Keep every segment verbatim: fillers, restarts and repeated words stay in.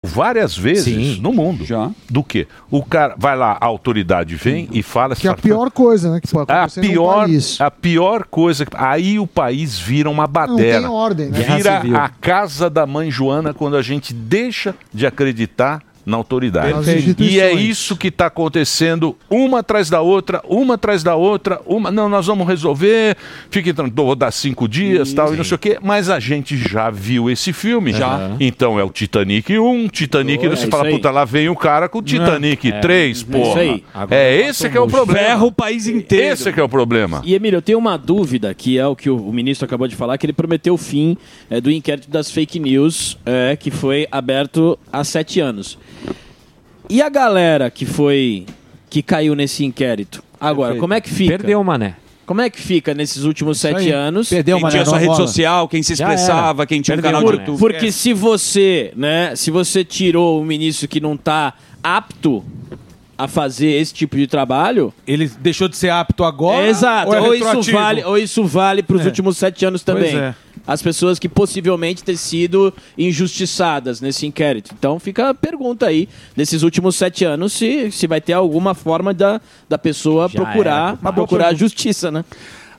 várias vezes Sim. no mundo. Já. Do que? O cara vai lá, a autoridade vem e fala... Que é a pior coisa, né? Que pode a acontecer pior, no país. a pior coisa... Aí o país vira uma baderna. Não tem ordem, né? Vira a casa da mãe Joana quando a gente deixa de acreditar na autoridade. E é isso que está acontecendo, uma atrás da outra, uma atrás da outra, uma, não, nós vamos resolver, fique tranquilo, vou dar cinco dias, sim, tal, sim. e não sei o quê, mas a gente já viu esse filme, já. Uhum. Então é o Titanic um, Titanic, oh, você é fala, puta, lá vem o cara com o Titanic é. três, é. porra. É, é esse que é o problema. Ferra o país inteiro. Esse que é o problema. E, Emílio, eu tenho uma dúvida, que é o que o, o ministro acabou de falar, que ele prometeu o fim é, do inquérito das fake news, é, que foi aberto há sete anos. E a galera que foi que caiu nesse inquérito? Agora, Perfeito. como é que fica? Perdeu, mané. Como é que fica nesses últimos Isso sete aí. anos? Perdeu, quem mané, tinha sua rede bola. social, quem se expressava, quem tinha Perdeu, um canal de YouTube. Porque é. se você, né, se você tirou o ministro que não está apto a fazer esse tipo de trabalho... Ele deixou de ser apto agora? É, exato. Ou, é ou, isso vale, ou isso vale para os é. últimos sete anos também. É. As pessoas que possivelmente ter sido injustiçadas nesse inquérito. Então fica a pergunta aí, nesses últimos sete anos, se, se vai ter alguma forma da, da pessoa Já procurar, procurar a justiça, né?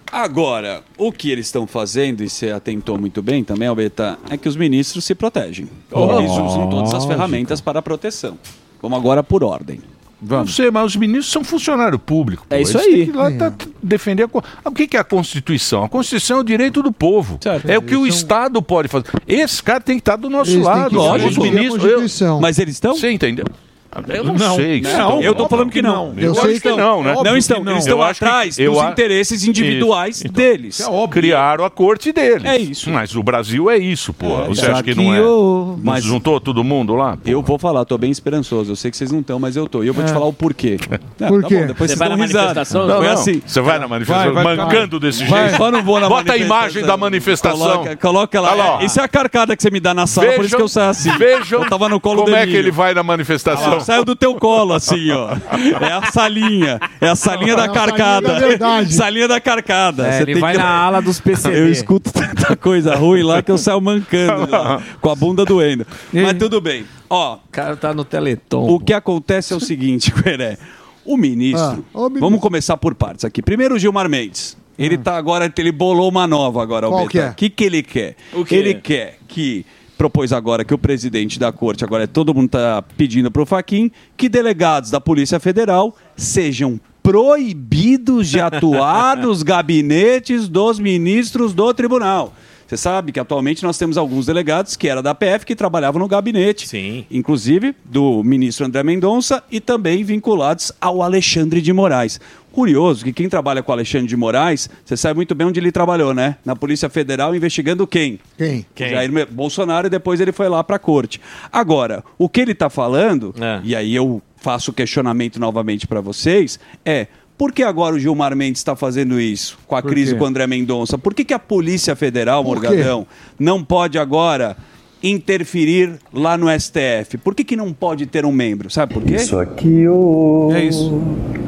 Agora, o que eles estão fazendo, e você atentou muito bem também, Albeta, é que os ministros se protegem. Oh. Eles usam todas as ferramentas para a proteção. Vamos agora por ordem. Vamos. Não sei, mas os ministros são funcionário público. É pô. isso Eles aí. têm que ir lá é. tá, defender a... O que é a Constituição? A Constituição é o direito do povo. Certo. É o que o Estado pode fazer. Esse cara tem que estar do nosso eles lado. Os ministros, eu... Mas eles estão? Você entendeu? Eu não, não sei. Não, eu tô falando que não. Eu, eu sei que, que não, né? Não estão. Eles estão atrás dos a... interesses individuais então, deles. É óbvio. Criaram a corte deles. É isso. Mas o Brasil é isso, pô. É, Você acha que não é? Eu... Mas juntou todo mundo lá? Pô. Eu vou falar, tô bem esperançoso. Eu sei que vocês não estão, mas eu tô. E eu vou é. te falar o porquê. Não, Por quê? Tá bom, depois você vocês vai na manifestação? Não, Foi não. assim. Você vai na manifestação vai, vai, mancando vai. desse vai. jeito? Só não vou na Bota a imagem da manifestação. Coloca, coloca lá. lá Isso é a carcada que você me dá na sala, por isso que eu saio assim. Vejam eu tava no colo como é que ele vai na manifestação. Saiu do teu colo, assim, ó. É a salinha. É a salinha da carcada. Salinha da carcada. É, ele vai que... na ala dos P C D. Eu escuto tanta coisa ruim lá que eu saio mancando lá, com a bunda doendo. Mas tudo bem. Ó, o cara tá no Teleton. O que acontece é o seguinte, Queré. O ministro... Ah, ministro... Vamos começar por partes aqui. Primeiro o Gilmar Mendes. Ele tá agora... Ele bolou uma nova agora. Qual que é? O que, que ele quer? O que ele é? quer que... propôs agora que o presidente da corte, agora todo mundo está pedindo para o Fachin, que delegados da Polícia Federal sejam proibidos de atuar nos gabinetes dos ministros do tribunal. Você sabe que atualmente nós temos alguns delegados que eram da P F que trabalhavam no gabinete, Sim. inclusive do ministro André Mendonça e também vinculados ao Alexandre de Moraes. Curioso que quem trabalha com o Alexandre de Moraes, você sabe muito bem onde ele trabalhou, né? Na Polícia Federal, investigando quem? Quem? quem? Jair Bolsonaro, e depois ele foi lá para a corte. Agora, o que ele está falando, é. e aí eu faço o questionamento novamente para vocês, é... Por que agora o Gilmar Mendes está fazendo isso com a crise com o André Mendonça? Por que, que a Polícia Federal, Morgadão, não pode agora interferir lá no S T F? Por que, que não pode ter um membro? Sabe por quê? Isso aqui oh, é isso.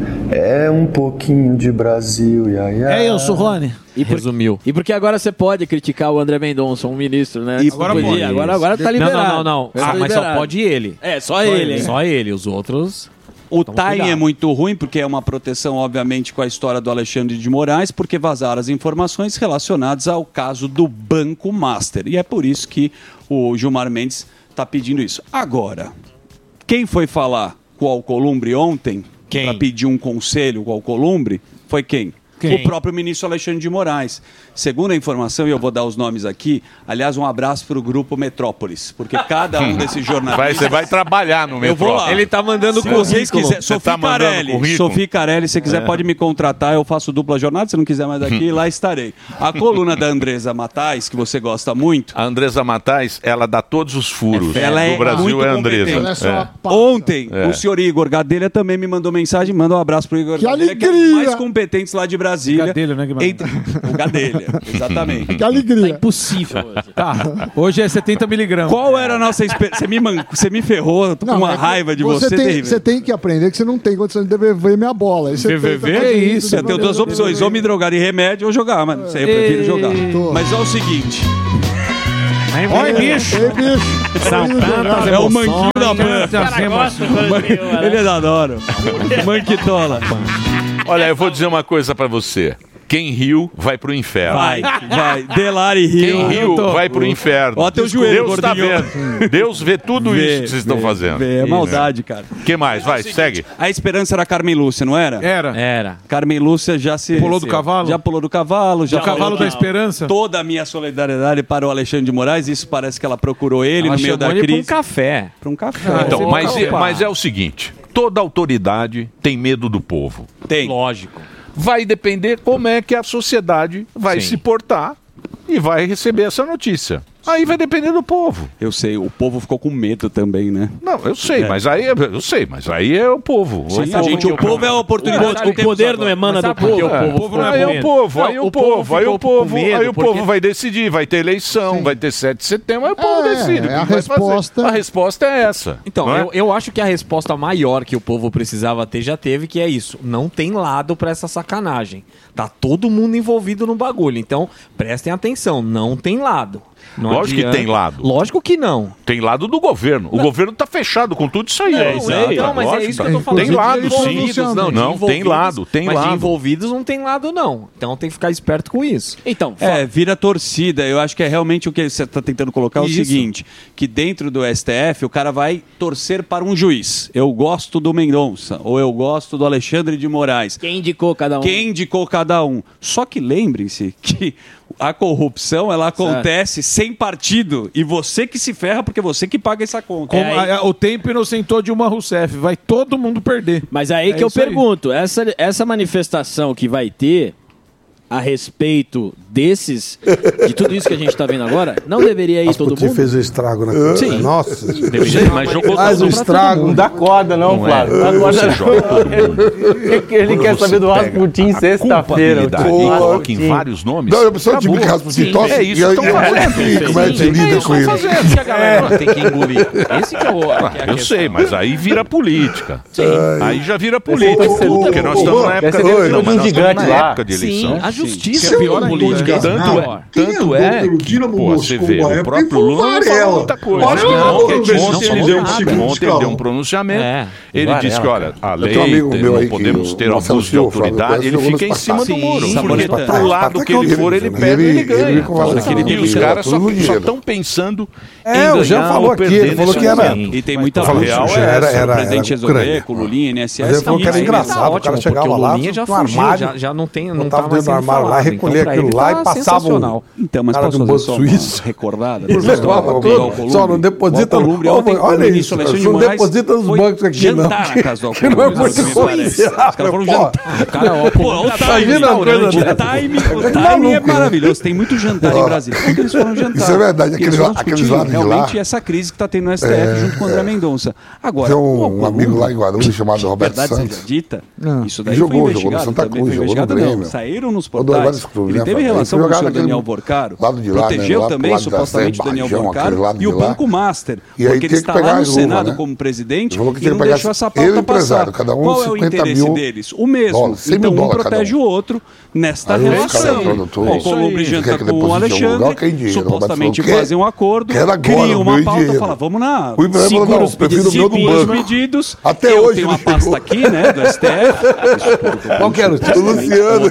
É um pouquinho de Brasil. Ia, ia. É isso, Rony. E por, Resumiu. E porque agora você pode criticar o André Mendonça, um ministro, né? E agora pode. pode. Agora, agora tá liberado. Não, não, não. não. Ah, mas só pode ele. É, só, só ele. ele. Só ele. Os outros... O timing é muito ruim, porque é uma proteção, obviamente, com a história do Alexandre de Moraes, porque vazaram as informações relacionadas ao caso do Banco Master. E é por isso que o Gilmar Mendes está pedindo isso. Agora, quem foi falar com o Alcolumbre ontem, para pedir um conselho com o Alcolumbre, foi quem? Quem? O próprio ministro Alexandre de Moraes. Segundo a informação, e eu vou dar os nomes aqui, aliás, um abraço para o Grupo Metrópolis, porque cada um desses jornalistas... Vai, você vai trabalhar no Metrópolis. Eu vou lá. Ele tá mandando se currículo. vocês quiserem, Sofia tá Carelli, Sofia Carelli, se quiser é. pode me contratar, eu faço dupla jornada, se não quiser mais aqui, lá estarei. A coluna da Andresa Matais, que você gosta muito... A Andresa Matais, ela dá todos os furos. Ela do é Brasil muito é a Andresa. Ela é só é. a Ontem, é. o senhor Igor Gadelha também me mandou mensagem, manda um abraço pro Igor que Gadelha, alegria. que é um dos mais competentes lá de Brasília. Gadelha, né, Guimarães? Entre... O Gadelha, exatamente. Que alegria. Tá impossível hoje. Tá, hoje é setenta miligramas. Qual era a nossa experiência? Você me, man... você me ferrou com uma é raiva de você. você. Tem, terrível. você tem que aprender que você não tem condição de devolver minha bola. Aí D V V é isso. Eu tenho duas opções, ou me drogar de remédio ou jogar, mas não sei, eu prefiro jogar. Mas é o seguinte... Oi, bicho! Ei, bicho! São tantas É o manquinho da Pan. Ele é da Doro. Manquitola. Olha, eu vou dizer uma coisa pra você. Quem riu vai pro inferno. Vai, vai. Delari riu. Quem riu tô... vai pro inferno. Ó, teu joelho, Deus tá vendo. Deus vê tudo vê, isso que vocês estão fazendo. Vê, é maldade, cara. O que mais? Vai, segue. A esperança era Carmen Lúcia, não era? Era. Era. Carmen Lúcia já se... Pulou do cavalo? Já pulou do cavalo. Já o cavalo da esperança? Toda a minha solidariedade para o Alexandre de Moraes. Isso parece que ela procurou ele ela no meio da crise. Para um café. Para um café. Ah, então, mas, é, mas é o seguinte. Toda autoridade tem medo do povo. Tem. Lógico. Vai depender como é que a sociedade vai Sim. se portar e vai receber essa notícia. Aí vai depender do povo. Eu sei, o povo ficou com medo também, né? Não, eu sei, é. mas aí eu sei, mas aí é o povo. Sim, o, gente, o povo é a oportunidade. O, o poder não emana do povo. É. O povo não é aí é o povo, aí o povo, aí o povo, aí o povo vai decidir, vai ter eleição, Sim. vai ter sete de setembro, aí o povo é, decide. É a resposta. Fazer. A resposta é essa. Então, é? eu, eu acho que a resposta maior que o povo precisava ter já teve, que é isso. Não tem lado pra essa sacanagem. Tá todo mundo envolvido no bagulho. Então, prestem atenção, não tem lado. Não Lógico adianta. que tem lado. Lógico que não. Tem lado do governo. O não. governo tá fechado com tudo isso aí. É, exato. Não, mas é isso que eu tô falando. Tem lado, sim. Não, não tem lado, tem mas lado. de envolvidos não tem lado, não. Então tem que ficar esperto com isso. Então, é, vira torcida. Eu acho que é realmente o que você tá tentando colocar é o seguinte, que dentro do S T F o cara vai torcer para um juiz. Eu gosto do Mendonça, ou eu gosto do Alexandre de Moraes. Quem indicou cada um? Quem indicou cada um. Só que lembrem-se que a corrupção, ela acontece certo. sem partido. E você que se ferra porque você que paga essa conta. Como é, a, o tempo inocentou Dilma Rousseff. Vai todo mundo perder. Mas aí é que eu pergunto, aí. essa, essa manifestação que vai ter a respeito desses, de tudo isso que a gente está vendo agora, não deveria ir As todo mundo? fez o estrago na coisa. Sim. Nossa. Deveria, mas jogou faz o estrago. Não dá corda não, não Flávio. Não é. Corda não. Ele quer saber do Rasputin sexta-feira. E coloca em vários nomes. Não, eu preciso de que Rasputin tosse. É isso que estão fazendo. Como é que lida com isso? Que a galera tem que engolir. Esse que é o... Eu sei, mas aí vira política. Aí já vira política. Porque nós estamos na época de época de eleição. A justiça é pior política. Tanto é, tanto é que, pô, você vê, o próprio Lula falou muita coisa. Ontem ele deu um Ontem ele deu um pronunciamento. Ele disse que, olha, a lei, não podemos ter abuso de autoridade. Ele fica em cima do muro. Porque pro lado que ele for, ele pega e ele ganha. E os caras só estão pensando em ganhar ou já falou aqui, ele falou que era... E tem muita real, o presidente resolver com o Lulinha, I N S S... Mas ele falou que era engraçado, o cara chegava lá, já armário, já não tem... Não tava dentro do armário lá, recolher aquilo lá e passava o então, mas cara posso do fazer só suíço. uma recordada? Só não deposita... Olha isso, não deposita nos bancos aqui, não. Jantar na casa do que não é muito coisa. Os caras foram jantar. O cara, ó, pô, o timing, o timing, o timing é maravilhoso. Tem muito jantar em Brasília. Como que eles foram jantar? Isso é verdade, aqueles lados de lá. Realmente essa crise que está tendo no S T F junto com o André Mendonça. Agora, tem um amigo lá em Guarulhos chamado Roberto Santos. Verdade seja dita, isso daí foi investigado. Santa Cruz, jogou no Grêmio. Saíram nos portais. Ele teve relação com o senhor Daniel Borcaro, protegeu também supostamente o Daniel Borcaro e o Banco Master, porque ele está lá no Senado como presidente e não deixou essa pauta passar. Qual é o interesse deles? O mesmo. Então um protege o outro nesta relação. O Columbre janta com o Alexandre, supostamente fazem um acordo, criam uma pauta, fala, vamos na... Segura os pedidos. Até hoje tem uma pasta aqui, né, do S T F. Qual que era o Luciano?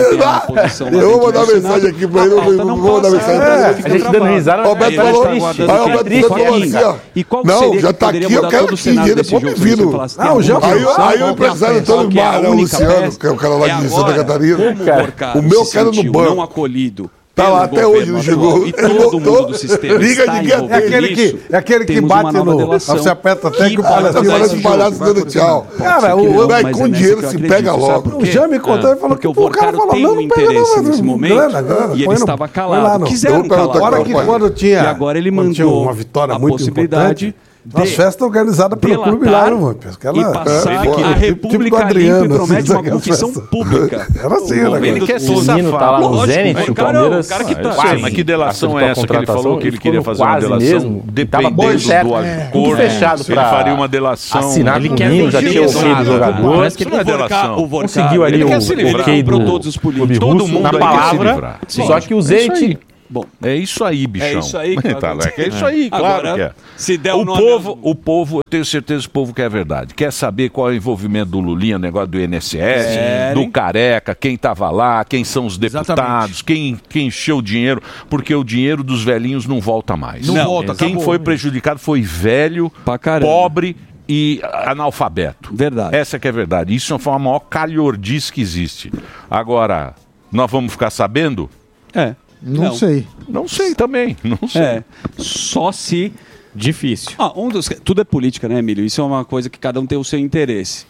Eu vou mandar mensagem aqui pra ele, eu vou mandar mensagem pra ele. A gente dando risada. Roberto falou, aí o Roberto falou assim, ó. E qual não, já tá aqui, eu quero que dinheiro, depois me viro. Não, já aí o empresário todo mar, o Luciano, que é o cara lá de Santa Catarina. O meu quero no banco. Não acolhido. Tá lá, até hoje não chegou. E todo mundo do sistema liga está de é aquele que É aquele que bate no... Você aperta até que o palhaço parece um palhaço dando tchau. Cara, o vai com dinheiro se pega logo. O Jean me contou e falou que o cara falou, não, não pega não, nesse momento. E ele estava calado. Quiseram calar. E agora ele mandou uma vitória a muito possibilidade... As festas organizadas pelo clube lá, mano. E passar que a República limpa e promete uma confissão pública. Era assim, né? Ele quer se safar. Tá lá no Zenit, o Palmeiras... O cara que tá... Mas que delação é essa que ele falou que ele queria fazer uma delação? Dependendo do acordo, fechado ele faria uma delação... Assinar com o Nino, já tinha o ok do jogador. Parece que não é delação. Conseguiu ali o ok do clube russo na palavra. Só que o Zenit... Bom, é isso aí, bichão. É isso aí. Que tá, é isso aí, claro Agora, que é. Se der o um povo, o povo, eu tenho certeza que o povo quer a verdade. Quer saber qual é o envolvimento do Lulinha, o negócio do I N S S, Sério? do Careca, quem estava lá, quem são os deputados, quem, quem encheu o dinheiro, porque o dinheiro dos velhinhos não volta mais. Não, não volta, Quem acabou. foi prejudicado foi velho, pobre e analfabeto. Verdade. Essa que é a verdade. Isso foi a maior calhordice que existe. Agora, nós vamos ficar sabendo? É. Não, não sei. Não sei também. Não sei. É. Só se... Difícil. Ah, um dos... Tudo é política, né, Emílio? Isso é uma coisa que cada um tem o seu interesse.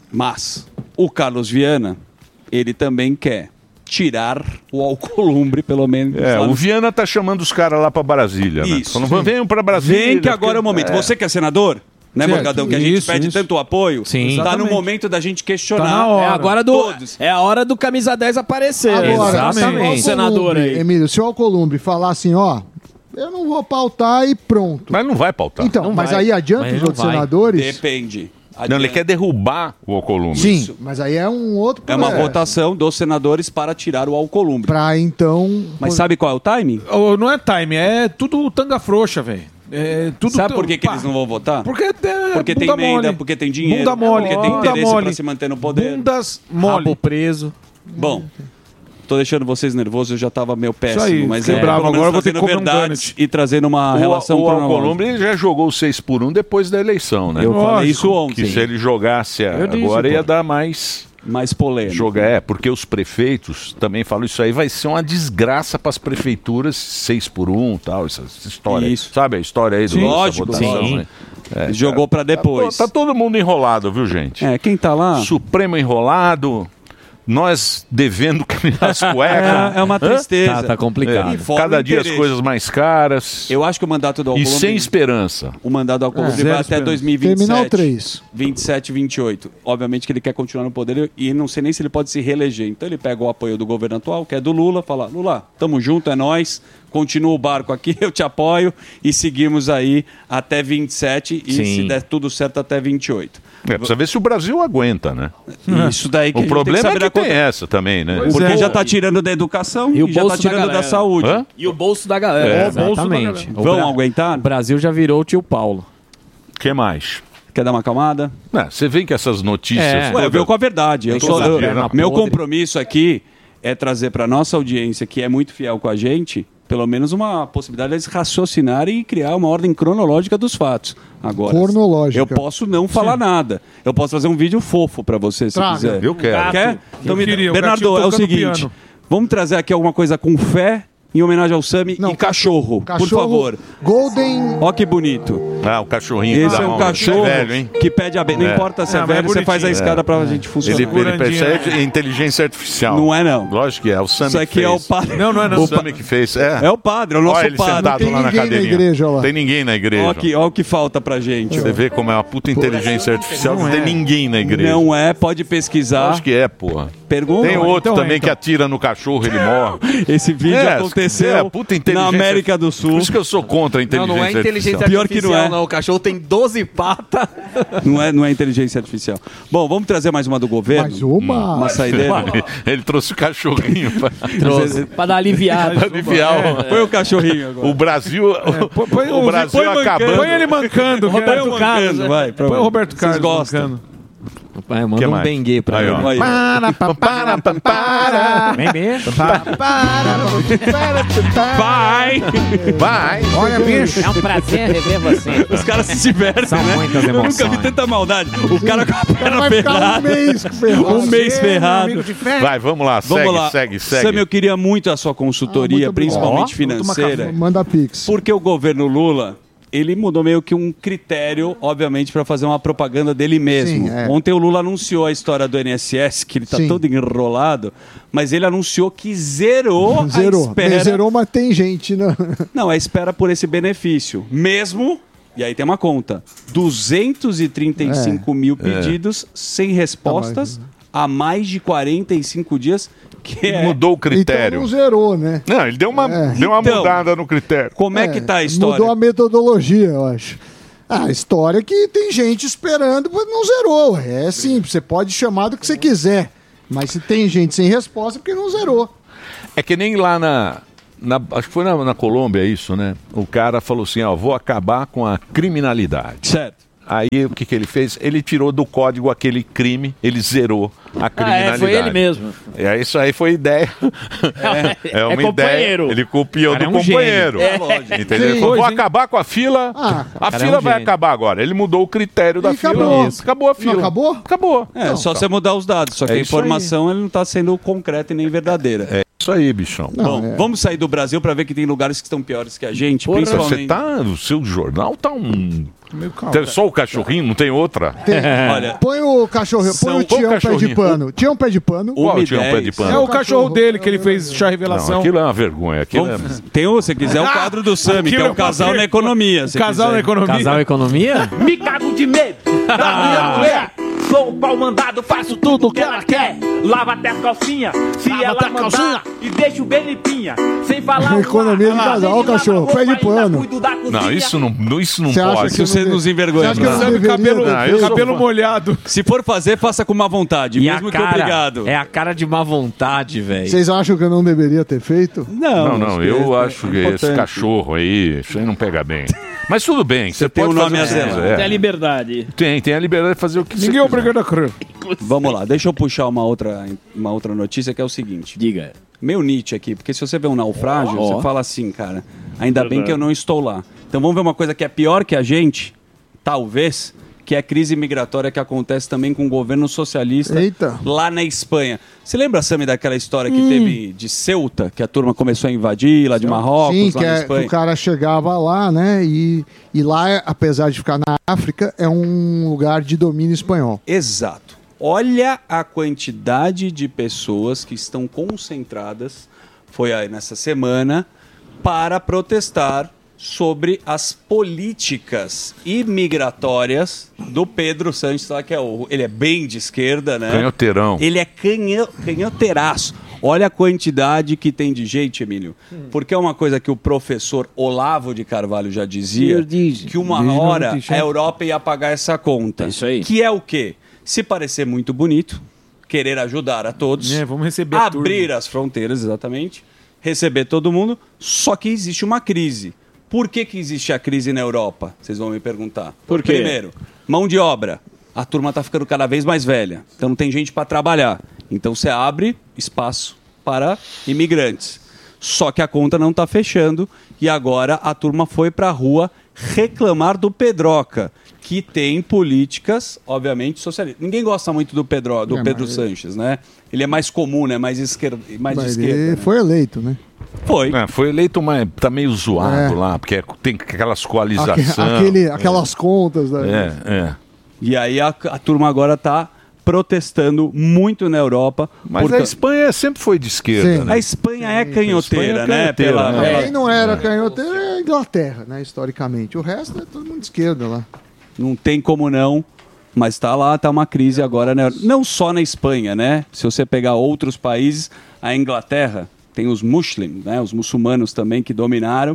Mas o Carlos Viana, ele também quer tirar o Alcolumbre, pelo menos. É, o Viana tá chamando os caras lá para Brasília, né? Isso. Falando, venham para Brasília. Vem que agora é o momento. É. Você que é senador, né, Certo. Morgadão, que a gente Isso, pede isso. tanto apoio, Sim. tá no Exatamente. momento da gente questionar. Tá na hora. É agora do- todos. É a hora do camisa dez aparecer. Agora, se o Exatamente. Senador Alcolumbre, aí. Emílio, se o Alcolumbre falar assim, ó, eu não vou pautar e pronto. Mas não vai pautar. Então, Não mas vai. aí adianta Mas os não outros vai. senadores? Depende. Não, ele quer derrubar o Alcolumbre. Sim, mas aí é um outro É uma problema. votação dos senadores para tirar o Alcolumbre. Pra então... Mas sabe qual é o timing? Ô, não é time, é tudo tanga frouxa, velho. É tudo Sabe tão- por que, que pá. eles não vão votar? Porque, é, Porque tem bunda emenda, mole. porque tem dinheiro, Bunda mole, porque tem bunda interesse mole. para se manter no poder. Bundas mole. Rabo preso. Bom, tô deixando vocês nervosos, eu já tava meio péssimo, aí, mas fiquei é, bravo, pelo menos agora vou ter que trazendo comer um verdades e trazendo uma O, relação o cronológica. Alcolumbre ele já jogou o seis por um depois da eleição, né? Eu falei isso ontem. Que se ele jogasse Eu disse, agora pô. ia dar mais... Mais polêmica. Joga, é, porque os prefeitos também falam isso aí, vai ser uma desgraça para as prefeituras, seis por um tal, essa, essa história. Isso. Sabe a história aí do Sim, dessa lógico, votação, sim. né? É, Jogou pra depois. Tá, tá todo mundo enrolado, viu, gente? É, quem tá lá? Supremo enrolado, nós devendo caminhar as cuecas. É, é uma Hã? tristeza. Tá, tá complicado. É, E fora cada o dia as interesse. coisas mais caras. Eu acho que o mandato do E Alcolumbre... sem esperança. O mandato do Alcolumbre É, vai zero até esperança. dois mil e vinte e sete. Terminal três. vinte e sete, vinte e oito. Obviamente que ele quer continuar no poder e não sei nem se ele pode se reeleger. Então ele pega o apoio do governo atual, que é do Lula, fala, Lula, tamo junto, é nós, continua o barco aqui, eu te apoio e seguimos aí até vinte e sete e Sim. se der tudo certo até vinte e oito. É, precisa ver se o Brasil aguenta, né? Isso daí que a O gente problema tem que é saber que da tem conta. essa também, né? Porque já tá tirando da educação e, o já tá bolso da tirando da, galera. saúde. Hã? E o bolso da galera. É. Exatamente. O Vão Bra- aguentar? O Brasil já virou o tio Paulo. O que mais? Quer dar uma acalmada? Não, você vê que essas notícias... É. Ué, eu todas- venho com a verdade. Eu Tem sou, que eu- exagerar na meu podre. compromisso aqui é trazer para nossa audiência, que é muito fiel com a gente, pelo menos uma possibilidade de eles raciocinarem e criar uma ordem cronológica dos fatos. Agora, Cronológica. eu posso não falar nada. Eu posso fazer um vídeo fofo para você, se Traga. quiser. Eu quero. Quer? Então, Eu me- queria, o Bernardo, gatinho é o tocando seguinte. piano. Vamos trazer aqui alguma coisa com fé em homenagem ao Sami Não, e cachorro, Cachorro, por favor. Golden... Ó que bonito. Ah, o cachorrinho. que Esse dá é um uma- cachorro É velho, hein? que pede a benção. Não É. importa se é, É, mas é velho, você faz a bonitinho. escada pra gente funcionar. Ele, ele Segurandinho, percebe né? inteligência artificial. Não é, não. Lógico que é. O Sami Isso que aqui é o fez. padre. Não, não é não. O Sami que fez. É, É o padre, é o nosso Olha ele padre. sentado Tem lá na ninguém na cadeirinha. igreja, olha lá. Tem ninguém na igreja. Olha que, ó o que falta pra gente. ó. Você vê como é uma puta inteligência artificial. Não, tem ninguém na igreja. Não é, pode pesquisar. Acho que é, porra. Pergunta. Tem outro então é, também então. que atira no cachorro, ele morre. Esse vídeo É, aconteceu é, puta inteligência- na América do Sul. Por isso que eu sou contra a Não, inteligência não é inteligência artificial. Pior que não artificial, é. não. O cachorro tem doze patas. Não é, não é inteligência artificial. Bom, vamos trazer mais uma do governo. Mais uma? Uma saideira. Ele, ele trouxe o cachorrinho pra, Trouxe. Pra dar aliviada. pra aliviar o- Põe o cachorrinho agora. o Brasil. Põe- põe o o- Brasil põe mancando. acabando. Põe ele mancando. Põe Roberto o Carlos. mancando, vai. pra- Põe o Roberto Vocês Carlos gostam. mancando. Pai, Que manda um mais? bengue pra Aí, ele. ó. Aí. Vai! Vai! Olha, bicho. É um prazer rever você. Os caras se divertem, São né? muitas Eu nunca vi emoções. tanta maldade. O cara com a perna Vai ficar um ferrada. mês ferrado. Um mês ferrado. Vai, vamos lá. Vamos segue, lá. segue, segue. Sam, eu queria muito a sua consultoria, Ah, muito principalmente obrigado. financeira. Manda Pix. Porque o governo Lula, ele mudou meio que um critério, obviamente, para fazer uma propaganda dele mesmo. Sim, é. Ontem o Lula anunciou a história do I N S S, que ele está Sim. todo enrolado, mas ele anunciou que zerou, Zerou. a espera. Zerou, mas tem gente, né? Não, a espera por esse benefício. Mesmo, e aí tem uma conta, duzentos e trinta e cinco mil pedidos sem respostas há mais de quarenta e cinco dias, que é... Mudou o critério. Então não zerou, né? Não, ele deu uma, É. deu uma Então, mudada no critério. Como é, que tá a história? Mudou a metodologia, eu acho. Ah, a história é que tem gente esperando, mas não zerou. ué. É simples, você pode chamar do que você quiser. Mas se tem gente sem resposta, é porque não zerou. É que nem lá na, na, acho que foi na, na Colômbia isso, né? O cara falou assim, ó, vou acabar com a criminalidade. Certo. Aí o que, que ele fez? Ele tirou do código aquele crime, ele zerou a criminalidade. Ah, é, foi ele mesmo. É, isso aí foi ideia. É, é uma é ideia. Ele copiou do é um companheiro. É. Entendeu? Ele falou, vou acabar com a fila. Ah, a fila é um vai gênio. acabar agora. Ele mudou o critério da e fila. Acabou. Isso. Acabou a fila. Não acabou? Acabou. É, não, só tá. você mudar os dados. Só que É a isso informação ele não está sendo concreta e nem verdadeira. É isso aí, bichão. Não, Bom, é. vamos sair do Brasil para ver que tem lugares que estão piores que a gente. Porra, principalmente... você tá... O seu jornal tá um... Tem só o cachorrinho, não tem outra? Tem. Olha, põe o cachorrinho, põe o Tião Pé de Pano. Tião Pé de Pano. Qual Tião Pé de Pano? É o cachorro dele que ele fez chá revelação. Não, aquilo é uma vergonha. Aquilo é... Tem, se quiser, o quadro do Sami, que é o casal na economia. O casal quiser. na economia. Casal economia? Me cago de medo da minha mulher. Sou o pau mandado, faço tudo o que ela quer. Lava até a calcinha, se Lava ela mandar, calcinha. E deixo bem limpinha. Sem falar economia de casal, ó o cachorro, pé de pano. Não, isso não, isso não Você pode. acha que Você nos envergonha. Você acha que eu Sabe, cabelo, Não, eu cabelo sou- molhado. Se for fazer, faça com má vontade, E mesmo a que cara, obrigado. É a cara de má vontade, velho. Vocês acham que eu não deveria ter feito? Não, não, eu é acho que importante. esse cachorro aí, isso aí não pega bem. Mas tudo bem, você tem pode um fazer nome o que a zero. quiser. Tem a liberdade. Tem, tem a liberdade de fazer o que você Ninguém é quiser. obrigado a crer. Vamos lá, deixa eu puxar uma outra, uma outra notícia que é o seguinte. Diga. Meu Nietzsche aqui, porque se você vê um naufrágio, Ó. você fala assim, cara, ainda bem que eu não estou lá. Então vamos ver uma coisa que é pior que a gente, talvez, que é a crise migratória que acontece também com o governo socialista Eita. lá na Espanha. Você lembra, Sami, daquela história que teve de Ceuta, que a turma começou a invadir lá de Marrocos, Sim, lá que, na é, que Espanha? o cara chegava lá, né? E, e lá, é- apesar de ficar na África, é um lugar de domínio espanhol. Exato. Olha a quantidade de pessoas que estão concentradas, foi aí nessa semana, para protestar sobre as políticas imigratórias do Pedro Sánchez, lá que é o, ele é bem de esquerda, né? Canhoteirão. Ele é canho, canhoteiraço. Olha a quantidade que tem de gente, Emílio. Porque é uma coisa que o professor Olavo de Carvalho já dizia, que uma hora a Europa ia pagar essa conta. É isso aí. Que é o quê? Se parecer muito bonito, querer ajudar a todos, É, vamos receber a abrir turma. as fronteiras, exatamente, receber todo mundo, só que existe uma crise. Por que, que existe a crise na Europa? Vocês vão me perguntar. Por quê? Primeiro, mão de obra. A turma está ficando cada vez mais velha, então não tem gente para trabalhar. Então você abre espaço para imigrantes. Só que a conta não está fechando e agora a turma foi para a rua reclamar do Pedroca, que tem políticas, obviamente, socialistas. Ninguém gosta muito do Pedro, do É, Pedro mas- Sanches, né? Ele é mais comum, né? Mais, esquerda, mais de Mas esquerda. ele né? foi eleito, né? Foi. É, foi eleito, mas tá meio zoado É. lá, porque é- tem aquelas Aque- coalizações. aquele, aquelas contas. Da... É, é. E aí a, a turma agora está protestando muito na Europa. Mas porque a Espanha sempre foi de esquerda, Sim. né? a Espanha é canhoteira, Espanha é né? canhoteira, Pela, né? pela- Quem não era canhoteiro é a Inglaterra, né? Historicamente. O resto é todo mundo de esquerda lá. Não tem como não, mas está lá, está uma crise agora, né? Não só na Espanha, né? Se você pegar outros países, a Inglaterra tem os muslims, né? Os muçulmanos também que dominaram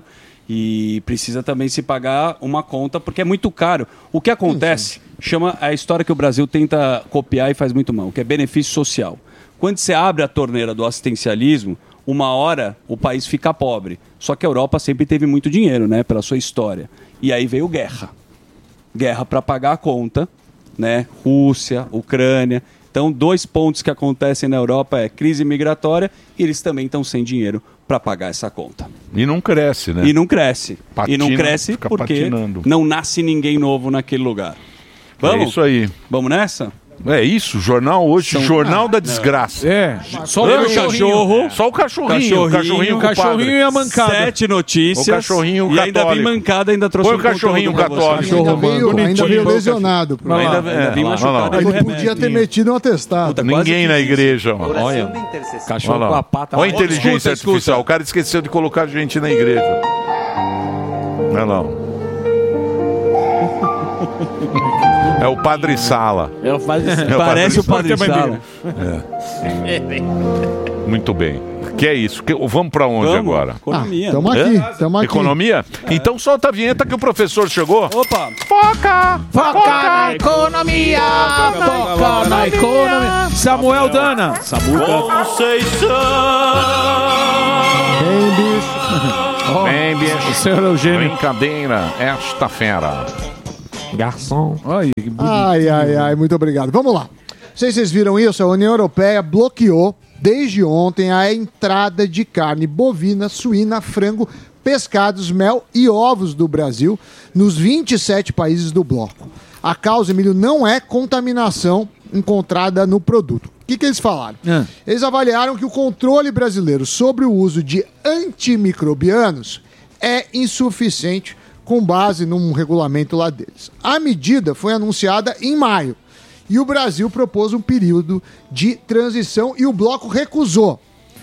e precisa também se pagar uma conta porque é muito caro. O que acontece chama a história que o Brasil tenta copiar e faz muito mal, que é benefício social. Quando você abre a torneira do assistencialismo, uma hora o país fica pobre. Só que a Europa sempre teve muito dinheiro, né? Pela sua história. E aí veio guerra. Guerra para pagar a conta, né? Rússia, Ucrânia. Então, dois pontos que acontecem na Europa é crise migratória e eles também estão sem dinheiro para pagar essa conta. E não cresce, né? E não cresce. Patina, e não cresce fica porque patinando. não nasce ninguém novo naquele lugar. Vamos? É isso aí. Vamos nessa? É isso, jornal hoje, São- jornal Ah, da não. desgraça. É, só Eu, o cachorro. Só o cachorrinho, Cachorrinho, o cachorrinho, o cachorrinho e a mancada. Sete notícias. O cachorrinho e ainda católico. vem mancada, ainda trouxe Põe o um conteúdo cachorrinho pra você. católico. Ainda Cachorro veio, bonitinho. ainda veio Põe o lesionado. Vai lá. Ainda, ainda vem Olha lá, machucado. olha lá. Ele com podia remédio. ter metido um atestado. Puta, quase Ninguém que na isso. igreja. Ó. Olha, cachorro Olha com lá. a pata. Olha a lá. inteligência Escuta, artificial. escuta. O cara esqueceu de colocar gente na igreja. Olha lá. ó. É o Padre Sala. É o faz É o Parece o Padre Sala. Sala. Muito bem. Que é isso? Que, vamos pra onde Vamos. agora? Economia. Estamos Hã? aqui, estamos aqui. Economia? Então solta a vinheta que o professor chegou. Opa! Foca! Foca na economia! Foca na economia! Samuel Dana! Bem, bicho. Bem, bicho. O senhor Eugênio. Brincadeira, esta fera. Garçom. Ai, que bonito. Ai, ai, ai, muito obrigado. Vamos lá. Não sei se vocês viram isso, a União Europeia bloqueou desde ontem a entrada de carne bovina, suína, frango, pescados, mel e ovos do Brasil nos vinte e sete países do bloco. A causa, Emílio, não é contaminação encontrada no produto. O que, que eles falaram? Ah. Eles avaliaram que o controle brasileiro sobre o uso de antimicrobianos é insuficiente com base num regulamento lá deles. A medida foi anunciada em maio e o Brasil propôs um período de transição e o bloco recusou.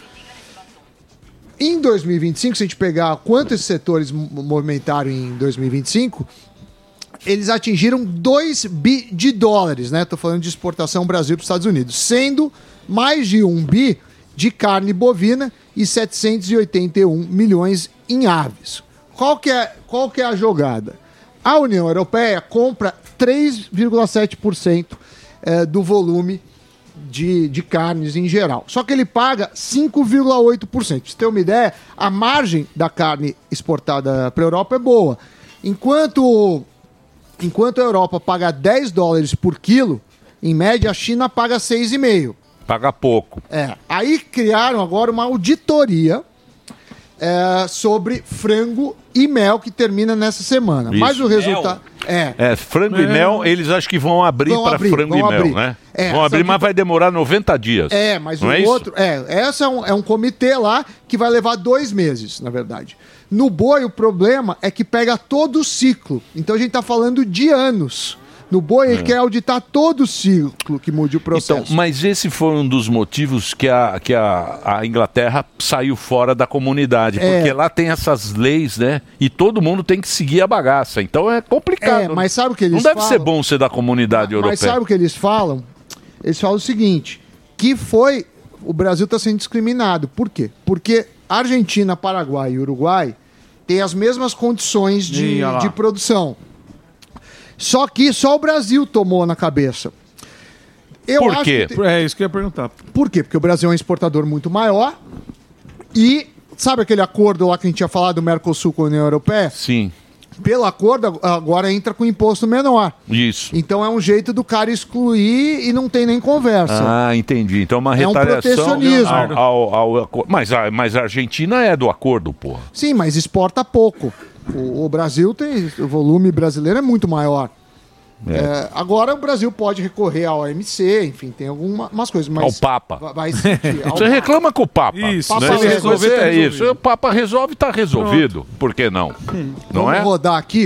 Em dois mil e vinte e cinco, se a gente pegar quanto esses setores movimentaram em dois mil e vinte e cinco, eles atingiram dois bi de dólares, né? Tô falando de exportação Brasil para os Estados Unidos, sendo mais de um bi de carne bovina e setecentos e oitenta e um milhões em aves. Qual que é, qual que é a jogada? A União Europeia compra três vírgula sete por cento eh, do volume de, de carnes em geral. Só que ele paga cinco vírgula oito por cento. Pra você ter uma ideia, a margem da carne exportada para a Europa é boa. Enquanto, enquanto a Europa paga dez dólares por quilo, em média a China paga seis vírgula cinco por cento. Paga pouco. É. Aí criaram agora uma auditoria é, sobre frango e mel que termina nessa semana. Isso. Mas o resultado... É. É, frango e mel, eles acham que vão abrir Vão para abrir, frango e vão mel, abrir. né? É, vão abrir, só que- mas vai demorar noventa dias. É, mas Não o é isso? outro... É, essa é um, é um comitê lá que vai levar dois meses, na verdade. No boi, o problema é que pega todo o ciclo. Então a gente tá falando de anos. No boi, ele quer auditar todo o ciclo que mude o processo. Então, mas esse foi um dos motivos que a, que a, a Inglaterra saiu fora da comunidade. É. Porque lá tem essas leis, né? E todo mundo tem que seguir a bagaça. Então é complicado. É, mas sabe o que eles Não deve falam? ser bom ser da comunidade europeia. Mas sabe o que eles falam? Eles falam o seguinte, que foi... O Brasil está sendo discriminado. Por quê? Porque Argentina, Paraguai e Uruguai têm as mesmas condições de, Ih, olha lá. de produção. Só que só o Brasil tomou na cabeça. Eu Por acho quê? que tem- É isso que eu ia perguntar. Por quê? Porque o Brasil é um exportador muito maior e sabe aquele acordo lá que a gente tinha falado do Mercosul com a União Europeia? Sim, Pelo acordo, agora entra com imposto menor. isso. Então é um jeito do cara excluir e não tem nem conversa. Ah, entendi. Então uma É um retaliação protecionismo. ao, ao, ao acordo. Mas, a- mas a Argentina é do acordo, porra. Sim, mas exporta pouco. O, o Brasil tem. O volume brasileiro é muito maior. É. É, agora o Brasil pode recorrer ao O M C, enfim, tem algumas coisas. Mas Ao Papa. Vai, vai sentir, ao Você reclama com o Papa. Isso, né? Papa Se ele resolver, resolver, tá é resolvido. isso. O Papa resolve, tá resolvido. Por que não? Não Vamos é? rodar aqui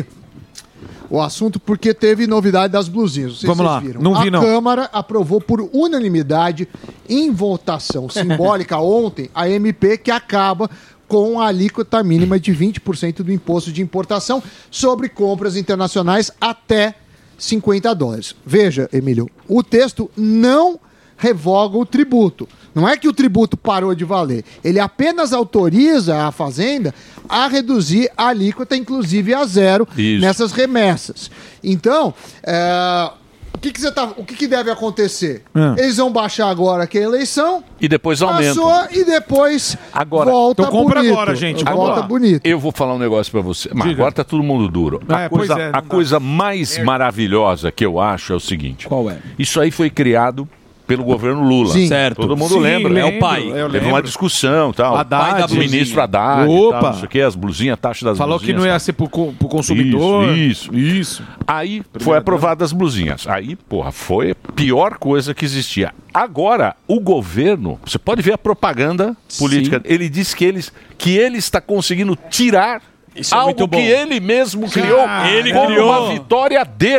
o assunto porque teve novidade das blusinhas. Não sei Vamos se lá. vocês viram. Não vi, a não. Câmara aprovou por unanimidade, em votação simbólica ontem, a M P que acaba com a alíquota mínima de vinte por cento do imposto de importação sobre compras internacionais até cinquenta dólares. Veja, Emílio, o texto não revoga o tributo. Não é que o tributo parou de valer. Ele apenas autoriza a Fazenda a reduzir a alíquota, inclusive a zero, Isso. nessas remessas. Então, é, o, que, que, você tá, o que, que deve acontecer? Ah. Eles vão baixar agora que a eleição, E depois aumenta. passou e depois Agora, volta então compra bonito. agora, gente, Volta vamos lá. bonito. Eu vou falar um negócio pra você. Mas Diga. agora tá todo mundo duro. A É, pois coisa, é, não a dá. coisa mais maravilhosa que eu acho é o seguinte. Qual é? Isso aí foi criado pelo governo Lula. Sim. Certo. Todo mundo Sim, lembra. lembro, É o pai. eu Teve lembro. uma discussão, tal. Haddad. Pai da O ministro blusinha. Haddad, Opa. tal, não sei o que, as blusinhas, taxa das Falou que blusinhas. não ia tal. ser pro, co- pro consumidor. Isso, Isso. Aí foi aprovada as blusinhas. Aí, porra, foi a pior coisa que existia. Agora, o governo, você pode ver a propaganda política. Ele disse que, eles, que ele está conseguindo tirar Isso é algo muito bom. que ele mesmo criou Ah, ele como criou. uma vitória dele.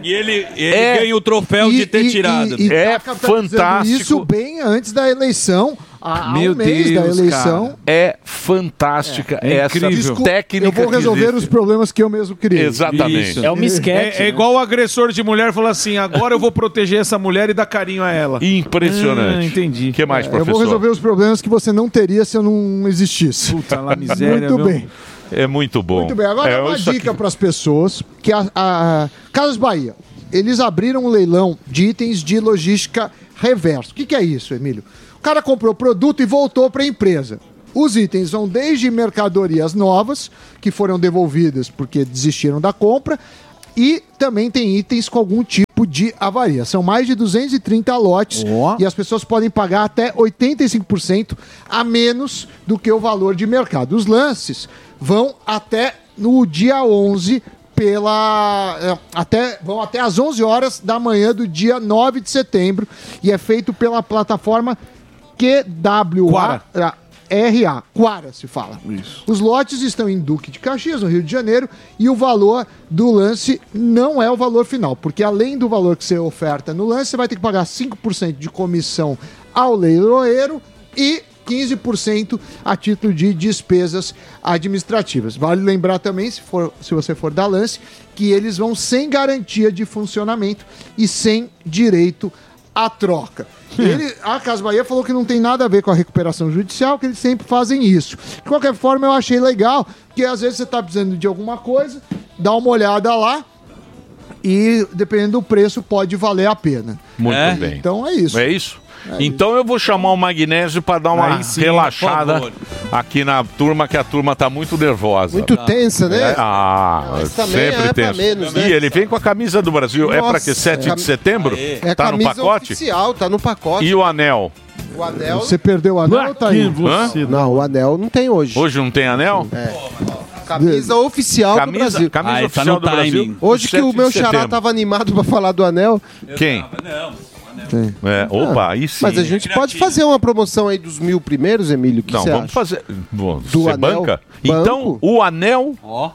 E ele, ele É, ganha o troféu e- de ter e- tirado. e- e É tá capitalizando fantástico. Isso bem antes da eleição. Há, há Meu um mês Deus, da eleição. cara. É fantástica É essa incrível. técnica. Eu vou que resolver existe. os problemas que eu mesmo criei. Exatamente. É, é igual o agressor de mulher falou assim: agora eu vou proteger essa mulher e dar carinho a ela. Impressionante. Ah, entendi. O que mais, Eu professor? vou resolver os problemas que você não teria se eu não existisse. Puta lá, miséria. Muito meu. bem. É muito bom. Muito bem. Agora é, uma isso dica aqui- para as pessoas que a, a Casas Bahia, eles abriram um leilão de itens de logística reverso. O que, que é isso, Emílio? O cara comprou produto e voltou para a empresa. Os itens vão desde mercadorias novas, que foram devolvidas porque desistiram da compra, e também tem itens com algum tipo de avaria. São mais de duzentos e trinta lotes e as pessoas podem pagar até oitenta e cinco por cento a menos do que o valor de mercado. Os lances vão até no dia onze pela é, até vão até às onze horas da manhã do dia nove de setembro e é feito pela plataforma Q W A R A, Quara se fala. Isso. Os lotes estão em Duque de Caxias, no Rio de Janeiro, e o valor do lance não é o valor final, porque além do valor que você oferta no lance, você vai ter que pagar cinco por cento de comissão ao leiloeiro e quinze por cento a título de despesas administrativas. Vale lembrar também, se, for, se você for dar lance, que eles vão sem garantia de funcionamento e sem direito à troca. Ele, a Casa Bahia falou que não tem nada a ver com a recuperação judicial, que eles sempre fazem isso. De qualquer forma, eu achei legal, porque às vezes você está precisando de alguma coisa, dá uma olhada lá e, dependendo do preço, pode valer a pena. Muito É? bem. Então é isso. É isso? É então eu vou chamar o Magnésio para dar uma Aí sim, relaxada por favor. aqui na turma, que a turma tá muito nervosa. Muito tensa, né? É, ah, Mas também sempre é pra tenso. menos, né? E ele vem com a camisa do Brasil. é para Nossa, que? sete é de setembro? É tá no camisa pacote? oficial, tá no pacote. E o anel? O anel... Você perdeu o anel ou tá aí? Hã? Não, o anel não tem hoje. Hoje não tem anel? É. Camisa oficial Camisa- do Brasil. camisa Ah, tá oficial no do Brasil. timing. Hoje que sete o de meu xará setembro. tava animado pra falar do anel. Quem? Tem. É, opa, Ah, aí sim. Mas a gente pode fazer uma promoção aí dos mil primeiros, Emílio? Que Não, você vamos acha? fazer. Bom, Do você anel? banca? Banco. Então, o anel.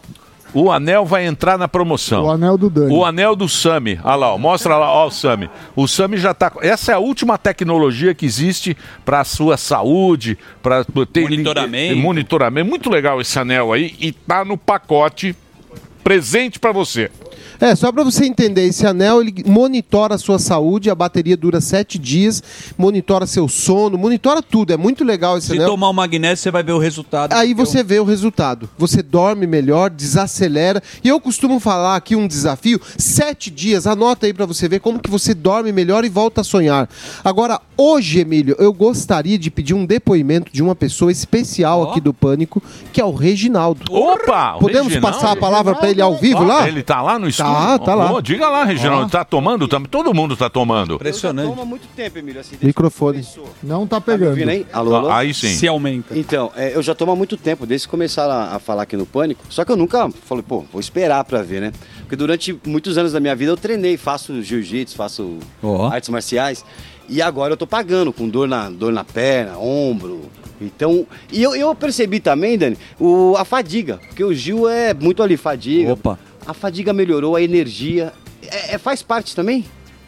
O anel vai entrar na promoção. O anel do Dani. O anel do Sami. Olha lá, ó, mostra lá, ó, o Sami. O Sami já tá. Essa é a última tecnologia que existe para a sua saúde, para ter Monitoramento. monitoramento. Muito legal esse anel aí e tá no pacote presente para você. É, só pra você entender, esse anel ele monitora a sua saúde, a bateria dura sete dias, monitora seu sono, monitora tudo, é muito legal esse Se anel. tomar o magnésio, você vai ver o resultado. Aí você vê o resultado. Você dorme melhor, desacelera. E eu costumo falar aqui um desafio: sete dias. Anota aí pra você ver como que você dorme melhor e volta a sonhar. Agora, hoje, Emílio, eu gostaria de pedir um depoimento de uma pessoa especial aqui do Pânico, que é o Reginaldo. Opa! o Podemos Reginaldo? passar a palavra pra ele ao vivo Ó, lá? Ele tá lá no estúdio? Tá, tá lá. Ô, diga lá, Reginaldo. Ó. Tá tomando? Tam- Todo mundo tá tomando. Impressionante. Toma muito tempo, Emílio. Assim, Microfone. Não tá Tá me pegando. ouvindo aí? Alô, alô? Ah, aí sim. Se aumenta. Então, é, eu já tomo há muito tempo, desde que começaram a, a falar aqui no Pânico. Só que eu nunca falei, pô, vou esperar pra ver, né? Porque durante muitos anos da minha vida eu treinei, faço jiu-jitsu, faço Ó. artes marciais. E agora eu tô pagando, com dor na, dor na perna, ombro. Então, e eu, eu percebi também, Dani, o, a fadiga. Porque o Gil é muito ali, fadiga. Opa. A fadiga melhorou, a energia. É, é- faz parte também?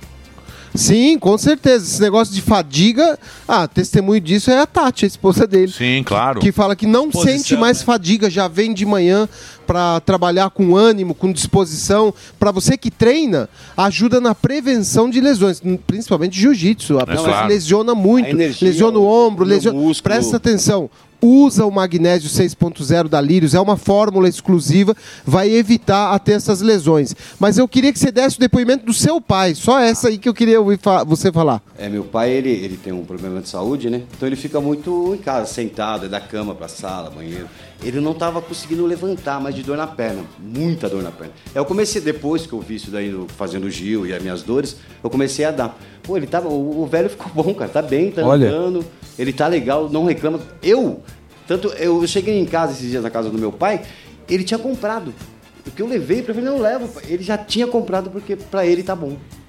Sim, com certeza. Esse negócio de fadiga, ah, testemunho disso é a Tati, a esposa dele. Sim, claro. Que fala que não Posição, sente mais né? fadiga, já vem de manhã para trabalhar com ânimo, com disposição. Para você que treina, ajuda na prevenção de lesões, principalmente jiu-jitsu. A pessoa claro. se lesiona muito, A energia, lesiona o ombro, o lesiona... músculo. Presta atenção. Usa o magnésio seis ponto zero da Lírios, é uma fórmula exclusiva, vai evitar a ter essas lesões. Mas eu queria que você desse o depoimento do seu pai, só essa aí que eu queria ouvir fa- você falar. É, meu pai, ele, ele tem um problema de saúde, né? Então ele fica muito em casa, sentado, é da cama pra sala, banheiro. Ele não tava conseguindo levantar, mas de dor na perna, muita dor na perna. Aí eu comecei, depois que eu vi isso daí no- fazendo o Gil e as minhas dores, eu comecei a dar. Pô, ele tava, o, o velho ficou bom, cara, tá bem, tá Olha. andando, ele tá legal, não reclama. Eu, tanto, eu cheguei em casa esses dias na casa do meu pai, ele tinha comprado. O que eu levei pra ele, não levo, ele já tinha comprado porque pra ele tá bom.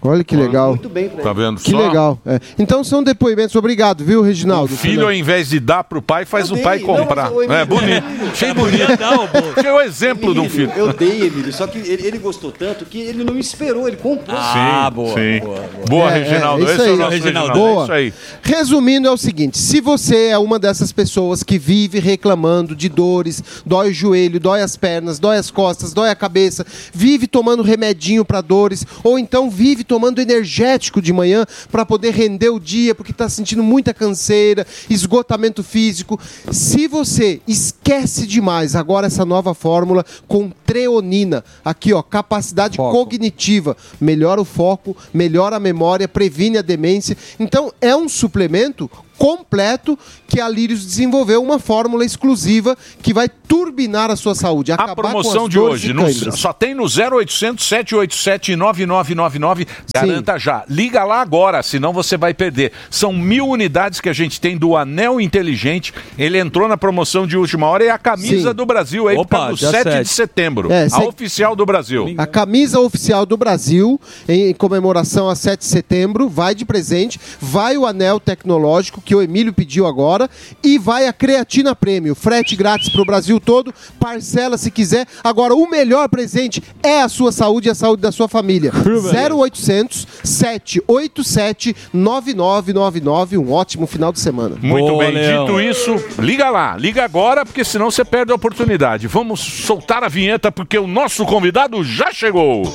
Olha que legal. Muito bem pra Tá vendo Que só? legal. É. Então são depoimentos. Obrigado, viu, Reginaldo? O filho, ao invés de dar pro pai, faz Eu o pai dei. comprar. Não, mas, ô, é Emílio, bonito. Achei bonito. Achei o exemplo de um filho. Eu dei, Emílio, só que ele, ele gostou tanto que ele não me esperou, ele comprou. Ah, boa, sim. boa, Boa, É, Reginaldo. é, isso Esse é aí, o nosso Reginaldo. Reginaldo. Boa. É isso aí. Resumindo, é o seguinte: se você é uma dessas pessoas que vive reclamando de dores, dói o joelho, dói as pernas, dói as costas, dói a cabeça, vive tomando remedinho para dores, ou então vive tomando energético de manhã para poder render o dia, porque está sentindo muita canseira, esgotamento físico. Se você esquece demais agora essa nova fórmula com treonina, aqui ó, capacidade cognitiva, melhora o foco, melhora a memória, previne a demência. Então é um suplemento completo que a Lírios desenvolveu uma fórmula exclusiva que vai turbinar a sua saúde. A acabar promoção com as de dores hoje e no- câimbras. só tem no zero oitocentos, sete oito sete, nove nove nove nove. Garanta já. Liga lá agora, senão você vai perder. São mil unidades que a gente tem do Anel Inteligente. Ele entrou na promoção de última hora e a camisa Sim. do Brasil aí Opa, por causa do dia sete sete. de setembro. É, a se- oficial do Brasil. A camisa oficial do Brasil, em comemoração a sete de setembro, vai de presente, vai o anel tecnológico que o Emílio pediu agora e vai a creatina prêmio, frete grátis para o Brasil todo, parcela se quiser. Agora, o melhor presente é a sua saúde e a saúde da sua família. zero oitocentos, sete oito sete, nove nove nove nove. Um ótimo final de semana. Muito Boa, bem, Leão. dito isso, liga lá, liga agora, porque senão você perde a oportunidade. Vamos soltar a vinheta, porque o nosso convidado já chegou.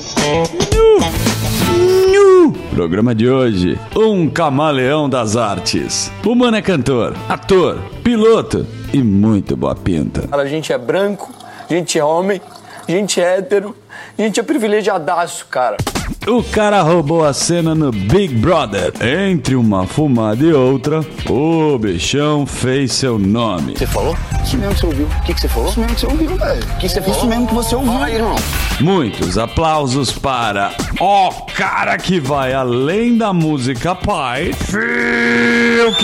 Programa de hoje, um camaleão das artes. O mano é cantor, ator, piloto e muito boa pinta. A gente é branco, a gente é homem, a gente é hétero, a gente é privilegiadaço, cara. O cara roubou a cena no Big Brother. Entre uma fumada e outra, o bichão fez seu nome. Você falou? Isso mesmo que você ouviu. O que, que você falou? Isso mesmo que você ouviu, velho. O que, que você falou? Isso mesmo que você ouviu, vai, irmão. Muitos aplausos para o cara que vai além da música pai, Fiuk.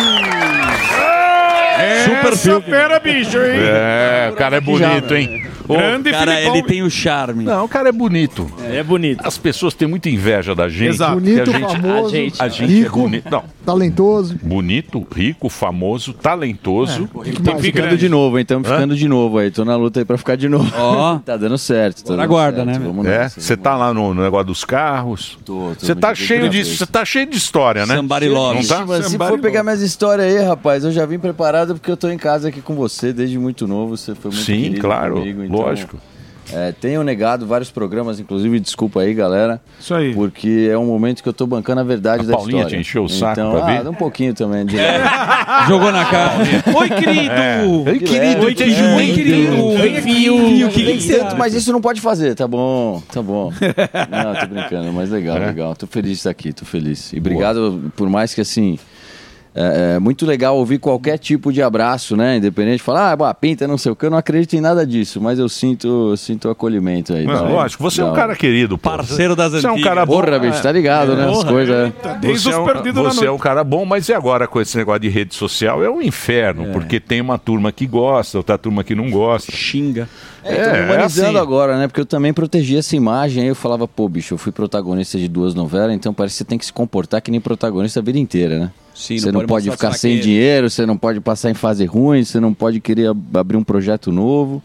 Super Fiuk. fera, bicho, hein? É, o cara é bonito, hein? Grande cara, Filipão. ele tem o charme. Não, o cara é bonito. É bonito. As pessoas têm muita inveja da gente. Exato. porque Bonito, a gente, famoso, a gente, a gente rico. é bonito. Não, Talentoso. bonito, rico, famoso, talentoso. Estamos ficando de novo, hein? Estamos ficando de novo aí. Tô na luta aí pra ficar de novo. Ó. Tá dando certo. Tá Agora dando aguarda, certo. né, Vamos É, nessa. você tá lá no, no negócio dos carros. Tô, tô Você tá muito cheio bem de, feito. você tá cheio de história, né? Somebody love. Não tá? Mas se Somebody for pegar love. minhas histórias aí, rapaz, eu já vim preparado porque eu tô em casa aqui com você desde muito novo. Você foi muito Sim, querido claro, comigo, então, lógico. É, tenho negado vários programas, inclusive, desculpa aí, galera. Isso aí. Porque é um momento que eu tô bancando a verdade A da Paulinha história. te encheu o saco então, pra ah, vir? dá um pouquinho também. De... Jogou na cara. Oi, querido! Oi, querido, Oi, te querido! Oi, querido! Vem aqui! O que que você Tanto, mas isso não pode fazer, tá bom, tá bom. Não, tô brincando, mas legal, É? legal. Tô feliz de estar aqui, tô feliz. E obrigado por mais que assim. É, é muito legal ouvir qualquer tipo de abraço, né? Independente de falar, ah, boa, pinta, não sei o que, eu não acredito em nada disso, mas eu sinto, eu sinto acolhimento aí. Não, tá? lógico, você é um Não. cara querido, pô. Parceiro das Você é um antigas. cara bom. Porra, bicho, tá ligado, né? As Porra, coisas. Desde Você, é os um, perdidos na você noite. é um cara bom, mas e agora com esse negócio de rede social? É um inferno, porque tem uma turma que gosta, outra turma que não gosta. Xinga. É, tô É, humanizando é assim. agora, né? Porque eu também protegi essa imagem. Aí eu falava, pô, bicho, eu fui protagonista de duas novelas, então parece que você tem que se comportar que nem protagonista a vida inteira, né? Sim, Você não, pode pode mostrar ficar sem fraqueza. dinheiro, você não pode passar em fase ruim, você não pode querer ab- abrir um projeto novo.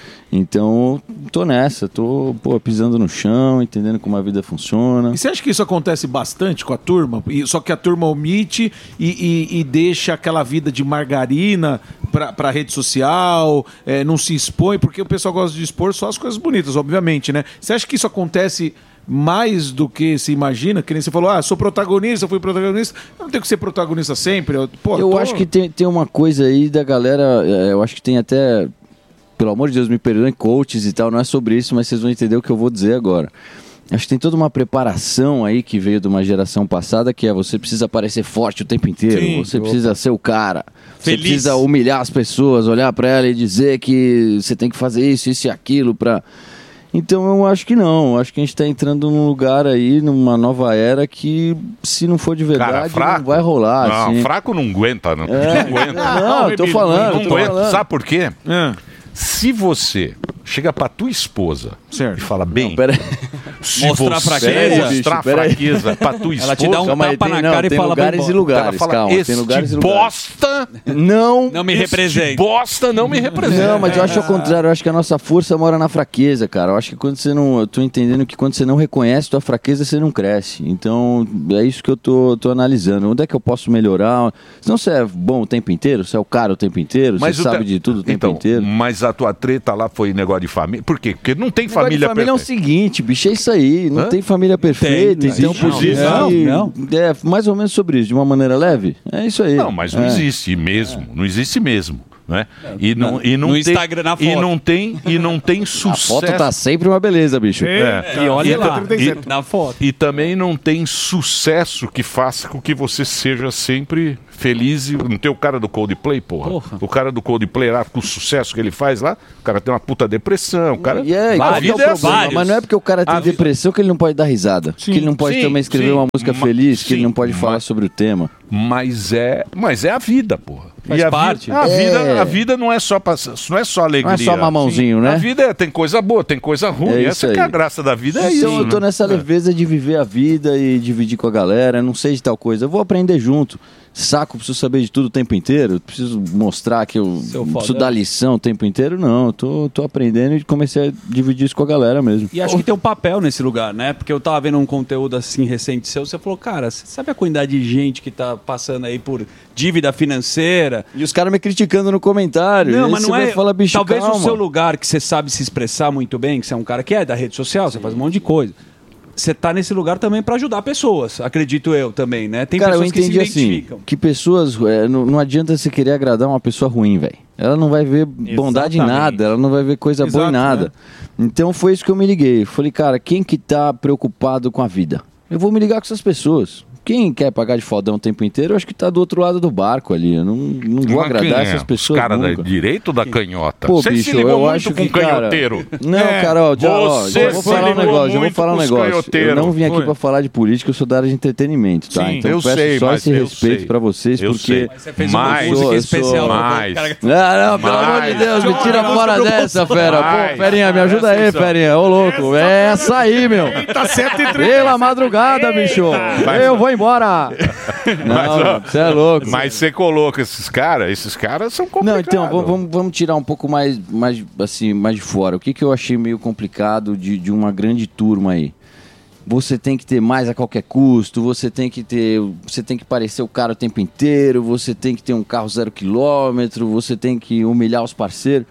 Então, tô nessa, tô pô, pisando no chão, entendendo como a vida funciona. E você acha que isso acontece bastante com a turma? E- Só que a turma omite e, e- e deixa aquela vida de margarina pra, pra rede social, é, não se expõe, porque o pessoal gosta de expor só as coisas bonitas, obviamente, né? Você acha que isso acontece mais do que se imagina? Que nem você falou, ah, sou protagonista, fui protagonista. Eu não tenho que ser protagonista sempre. Eu, pô, Eu tô- acho que tem, tem uma coisa aí da galera, é, eu acho que tem até, pelo amor de Deus, me perdoem, coaches e tal, não é sobre isso, mas vocês vão entender o que eu vou dizer agora. Acho que tem toda uma preparação aí que veio de uma geração passada, que é você precisa parecer forte o tempo inteiro, Sim, você opa. precisa ser o cara, você Feliz. precisa humilhar as pessoas, olhar pra ela e dizer que você tem que fazer isso, isso e aquilo pra... Então eu acho que não, eu acho que a gente tá entrando num lugar aí, numa nova era que se não for de Cara, verdade fraco. não vai rolar. Não, assim. fraco não aguenta, não. É. Não aguenta. Não, eu tô falando, Não eu tô aguenta. falando. Sabe por quê? É. Se você chega pra tua esposa Certo. e fala, bem, Não, pera... Se Mostrar você fraqueza? Mostrar Bicho, fraqueza pra tua esposa... Ela te dá um Calma aí, tapa tem- na não, cara e tem fala... lugares "Vai e embora." lugares, Ela fala, calma, tem "Este lugares e lugares." bosta Não. Não me este representa. bosta não me representa. Não, mas eu acho ao contrário, eu acho que a nossa força mora na fraqueza, cara. Eu acho que quando você não. Eu tô entendendo que quando você não reconhece tua fraqueza, você não cresce. Então, é isso que eu tô, tô analisando. Onde é que eu posso melhorar? Senão você é bom o tempo inteiro, você é o cara o tempo inteiro, Mas você o sabe te- de tudo o tempo então, inteiro. Mas a tua treta lá foi negócio de família. Por quê? Porque não tem Negócio de família família é o perfeita. seguinte, bicho, é isso aí. Não Hã? tem família perfeita. Tem, não então, existe, por isso não, que- não. É mais ou menos sobre isso, de uma maneira leve. É isso aí. Não, mas não É. existe mesmo. Não existe mesmo. Né? E não, No- e não no tem, Instagram, na e foto. não tem e não tem sucesso. A foto tá sempre uma beleza, bicho. É. E olha lá, E- na foto. E também não tem sucesso que faça com que você seja sempre feliz. E não tem o cara do Coldplay, porra. Porra. O cara do Coldplay lá, com o sucesso que ele faz lá, o cara tem uma puta depressão. O cara... E é, a qual que é vida o é problema? assim. Mas não é porque o cara tem A vida- depressão que ele não pode dar risada. Sim, que ele não pode sim, também escrever sim. uma música Ma- feliz, que ele sim, não pode falar mas- sobre o tema. Mas é, mas é a vida, porra. Faz e a parte. Vida, a, É. vida, a vida não é só pra, não é só alegria. Não é só mamãozinho, né? A vida é- tem coisa boa, tem coisa ruim. É isso Essa que é aí. a graça da vida, é Então isso. eu tô né? nessa leveza de viver a vida e dividir com a galera. Não sei de tal coisa. Eu vou aprender junto. Saco, preciso saber de tudo o tempo inteiro. Preciso mostrar que eu Seu preciso fodão. dar lição o tempo inteiro. Não, eu tô, tô aprendendo e comecei a dividir isso com a galera mesmo. E acho que tem um papel nesse lugar, né? Porque eu tava vendo um conteúdo assim recente seu, você falou, cara, você sabe a quantidade de gente que tá passando aí por dívida financeira? E os caras me criticando no comentário. Não, E mas aí não você é. vai falar, bicho, talvez calma. o seu lugar que você sabe se expressar muito bem, que você é um cara que é da rede social, você faz um monte de coisa. Você tá nesse lugar também pra ajudar pessoas, acredito eu também, né? Tem Cara, eu pessoas que se entendi assim, identificam. que pessoas, é, não, não adianta você querer agradar uma pessoa ruim, velho. Ela não vai ver bondade em Exatamente. nada, ela não vai ver coisa boa em Exato, nada. né? Então foi isso que eu me liguei. Falei, cara, quem que tá preocupado com a vida? Eu vou me ligar com essas pessoas. Quem quer pagar de fodão o tempo inteiro, eu acho que tá do outro lado do barco ali. Eu não, não vou Mas agradar quem é? essas pessoas. Os caras da nunca. direita ou da canhota? Pô, Você bicho, se ligou eu muito acho com que, cara... canhoteiro. Não, É. cara, ó, já, ó, Você já vou se falar um ligou negócio, já vou muito falar um com os negócio. Eu canhoteiros. não vim aqui Foi. pra falar de política, eu sou da área de entretenimento, tá? Sim, então eu peço sei, só mas esse eu respeito sei. pra vocês, Eu porque... sei. Você fez Mais, uma música eu sou- especial. mais. Cara, Não, não, pelo amor de Deus, me tira fora dessa, fera. Pô, Ferinha, me ajuda aí, Ferinha. Ô, louco. É essa aí, meu. Tá sete e trinta. Pela madrugada, bicho. Eu vou embora. Não, você é louco. Mas você coloca esses caras, esses caras são Não, complicados. então, vamos, vamos- vamos tirar um pouco mais, mais, assim, mais de fora. O que, que eu achei meio complicado de, de uma grande turma aí? Você tem que ter mais a qualquer custo, você tem que ter. Você tem que parecer o cara o tempo inteiro, você tem que ter um carro zero quilômetro, você tem que humilhar os parceiros.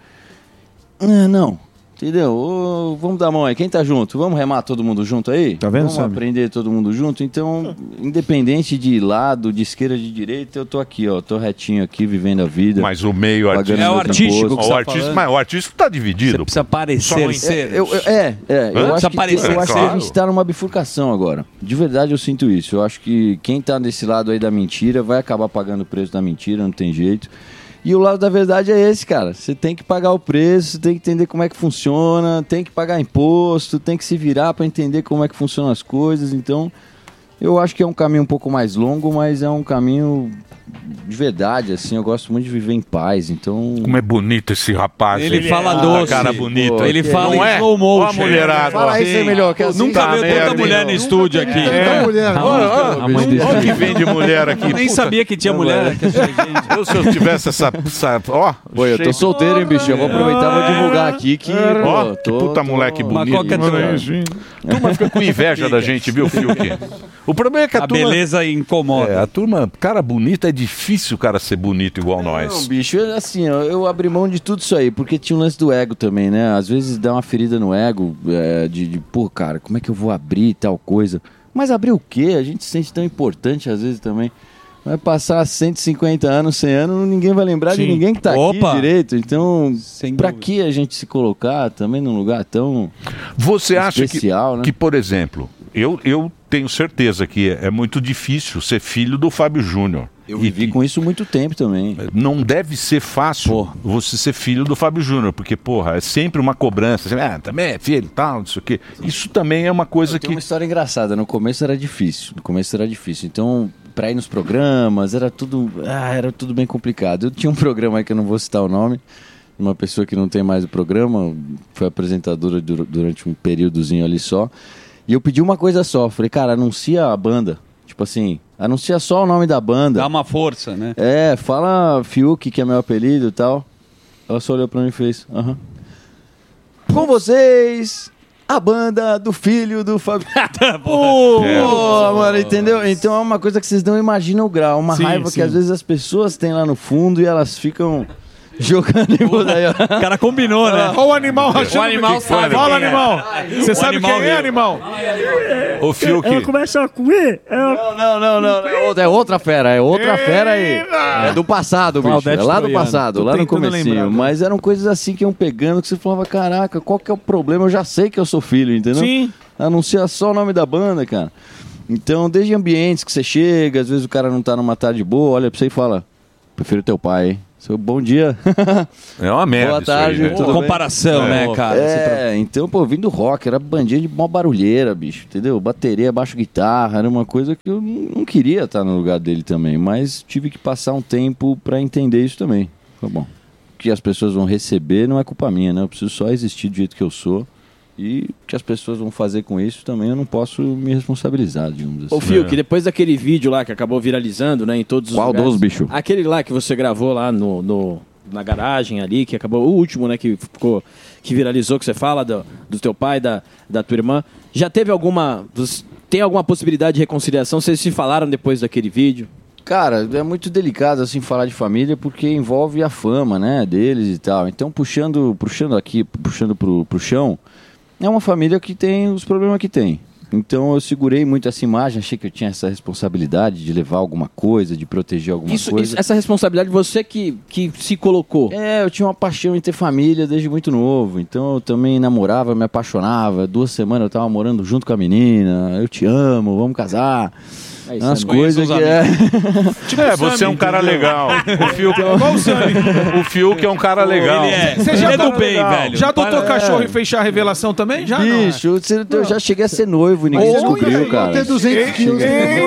Ah, não. Entendeu? Ô, vamos dar a mão aí. Quem tá junto? Vamos remar todo mundo junto aí? Tá vendo, Vamos Sammy? aprender todo mundo junto? Então, independente de lado, de esquerda, de direita, eu tô aqui, ó. Tô retinho aqui, vivendo a vida. Mas o meio pagando artístico. É o meus artístico impostos. que O você tá artista, falando. mas o artístico tá dividido. Você precisa parecer ser. Eu, eu- é, é. Eu Hã? acho, Precisa que, parecer eu acho que claro. a gente tá numa bifurcação agora. De verdade eu sinto isso. Eu acho que quem tá desse lado aí da mentira vai acabar pagando o preço da mentira, não tem jeito. E o lado da verdade é esse, cara. Você tem que pagar o preço, você tem que entender como é que funciona, tem que pagar imposto, tem que se virar para entender como é que funcionam as coisas. Então, eu acho que é um caminho um pouco mais longo, mas é um caminho de verdade, assim. Eu gosto muito de viver em paz, então... Como é bonito esse rapaz. Ele hein? fala Ah, doce. cara bonito. Pô, ele Não fala em é? slow motion. Ó a mulherada. Fala aí, você melhor, que é assim. Nunca Tá veio merda, tanta mulher hein? no estúdio aqui. Tanta mulher. Ó, ó, A mãe dele. Olha que vem de mulher aqui. Eu nem Puta. sabia que tinha mulher aqui. Eu, se eu tivesse essa... essa ó, Pô, eu tô cheio- solteiro, hein, bicho? Eu vou aproveitar e vou divulgar aqui que... Ó, pô, que tô- puta tô- moleque Uma bonito. coca Mano, é isso, hein? Turma fica com inveja da gente, viu, Fiuk? O problema é que a, A turma... beleza incomoda. É, a turma, cara bonito, é difícil o cara ser bonito igual Não, nós. bicho, eu, assim, eu, eu abri mão de tudo isso aí, porque tinha um lance do ego também, né? Às vezes dá uma ferida no ego, é, de, de, pô, cara, como é que eu vou abrir tal coisa? Mas abrir o quê? A gente se sente tão importante às vezes também. Vai passar cento e cinquenta anos, cem anos, ninguém vai lembrar Sim. de ninguém que tá Opa! aqui direito. Então, Sem pra dúvida. que a gente se colocar também num lugar tão Você acha que, especial, né? que, por exemplo, eu, eu tenho certeza que é, é muito difícil ser filho do Fábio Júnior. Eu vivi com isso muito tempo também. Não deve ser fácil você ser filho do Fábio Júnior, porque, porra, é sempre uma cobrança. Assim, ah, também é filho e tal, não sei o quê. Isso também é uma coisa Tem que... uma história engraçada. No começo era difícil. No começo era difícil. Então, pra ir nos programas, era tudo, ah, era tudo bem complicado. Eu tinha um programa aí que eu não vou citar o nome, uma pessoa que não tem mais o programa, foi apresentadora dur- durante um períodozinho ali só. E eu pedi uma coisa só. Falei, cara, anuncia a banda. Tipo assim, anuncia só o nome da banda. Dá uma força, né? É, fala Fiuk, que é meu apelido e tal. Ela só olhou pra mim e fez, aham. Com vocês, a banda do filho do Fábio. Pô, É. mano, entendeu? Então é uma coisa que vocês não imaginam o grau. Uma Sim, raiva sim. que às vezes as pessoas têm lá no fundo e elas ficam jogando em você aí, ó. O cara combinou, né? Olha o animal rachando. O animal que- sabe Fala, quem é. animal. Você O sabe animal quem é, viu. animal? Ô, Fiuk. Ela começa a comer. Ela... Não, não, não, não. É outra, é outra fera, é outra fera aí. É do passado, bicho. Claudete É lá do Troiano. passado, Tô lá no tentando comecinho. lembrar, Mas eram coisas assim que iam pegando que você falava, caraca, qual que é o problema? Eu já sei que eu sou filho, entendeu? Sim. Anuncia só o nome da banda, cara. Então, desde ambientes que você chega, às vezes o cara não tá numa tarde boa, olha pra você e fala, prefiro teu pai, hein? Seu bom dia. É uma merda. Boa tarde, isso aí, né? tudo bem? Comparação, né, cara? É, então, pô, vindo rock, era bandinha de mó barulheira, bicho, entendeu? Bateria, baixo guitarra, era uma coisa que eu não queria estar no lugar dele também, mas tive que passar um tempo pra entender isso também. Foi bom. O que as pessoas vão receber não é culpa minha, né? Eu preciso só existir do jeito que eu sou. E o que as pessoas vão fazer com isso também eu não posso me responsabilizar, digamos assim. Ô, Fiuk, depois daquele vídeo lá que acabou viralizando, né, em todos os Qual lugares. dos, bicho? Aquele lá que você gravou lá no, no- na garagem ali, que acabou, o último, né, que ficou, que viralizou, que você fala do, do teu pai, da, da tua irmã. Já teve alguma, dos- tem alguma possibilidade de reconciliação? Vocês se falaram depois daquele vídeo? Cara, é muito delicado assim falar de família porque envolve a fama, né, deles e tal. Então, puxando, puxando aqui, puxando pro, pro chão, é uma família que tem os problemas que tem. Então eu segurei muito essa imagem, achei que eu tinha essa responsabilidade de levar alguma coisa, de proteger alguma Isso, coisa. isso- essa responsabilidade você que, que se colocou. É, eu tinha uma paixão em ter família desde muito novo. Então eu também namorava, me apaixonava. Duas semanas eu tava morando junto com a menina. Eu te amo, vamos casar. É isso, Umas Sammy. coisas que é. É, você é um cara legal. O Fiuk, Igual o Sammy. o Fiuk é um cara legal. Ele é. Você já Ele é do tá- bem, velho. Já adotou É. cachorro e fez chá revelação também? Já não, né? Bicho, você- eu já cheguei a ser noivo e ninguém descobriu, cara. ter duzentos quilos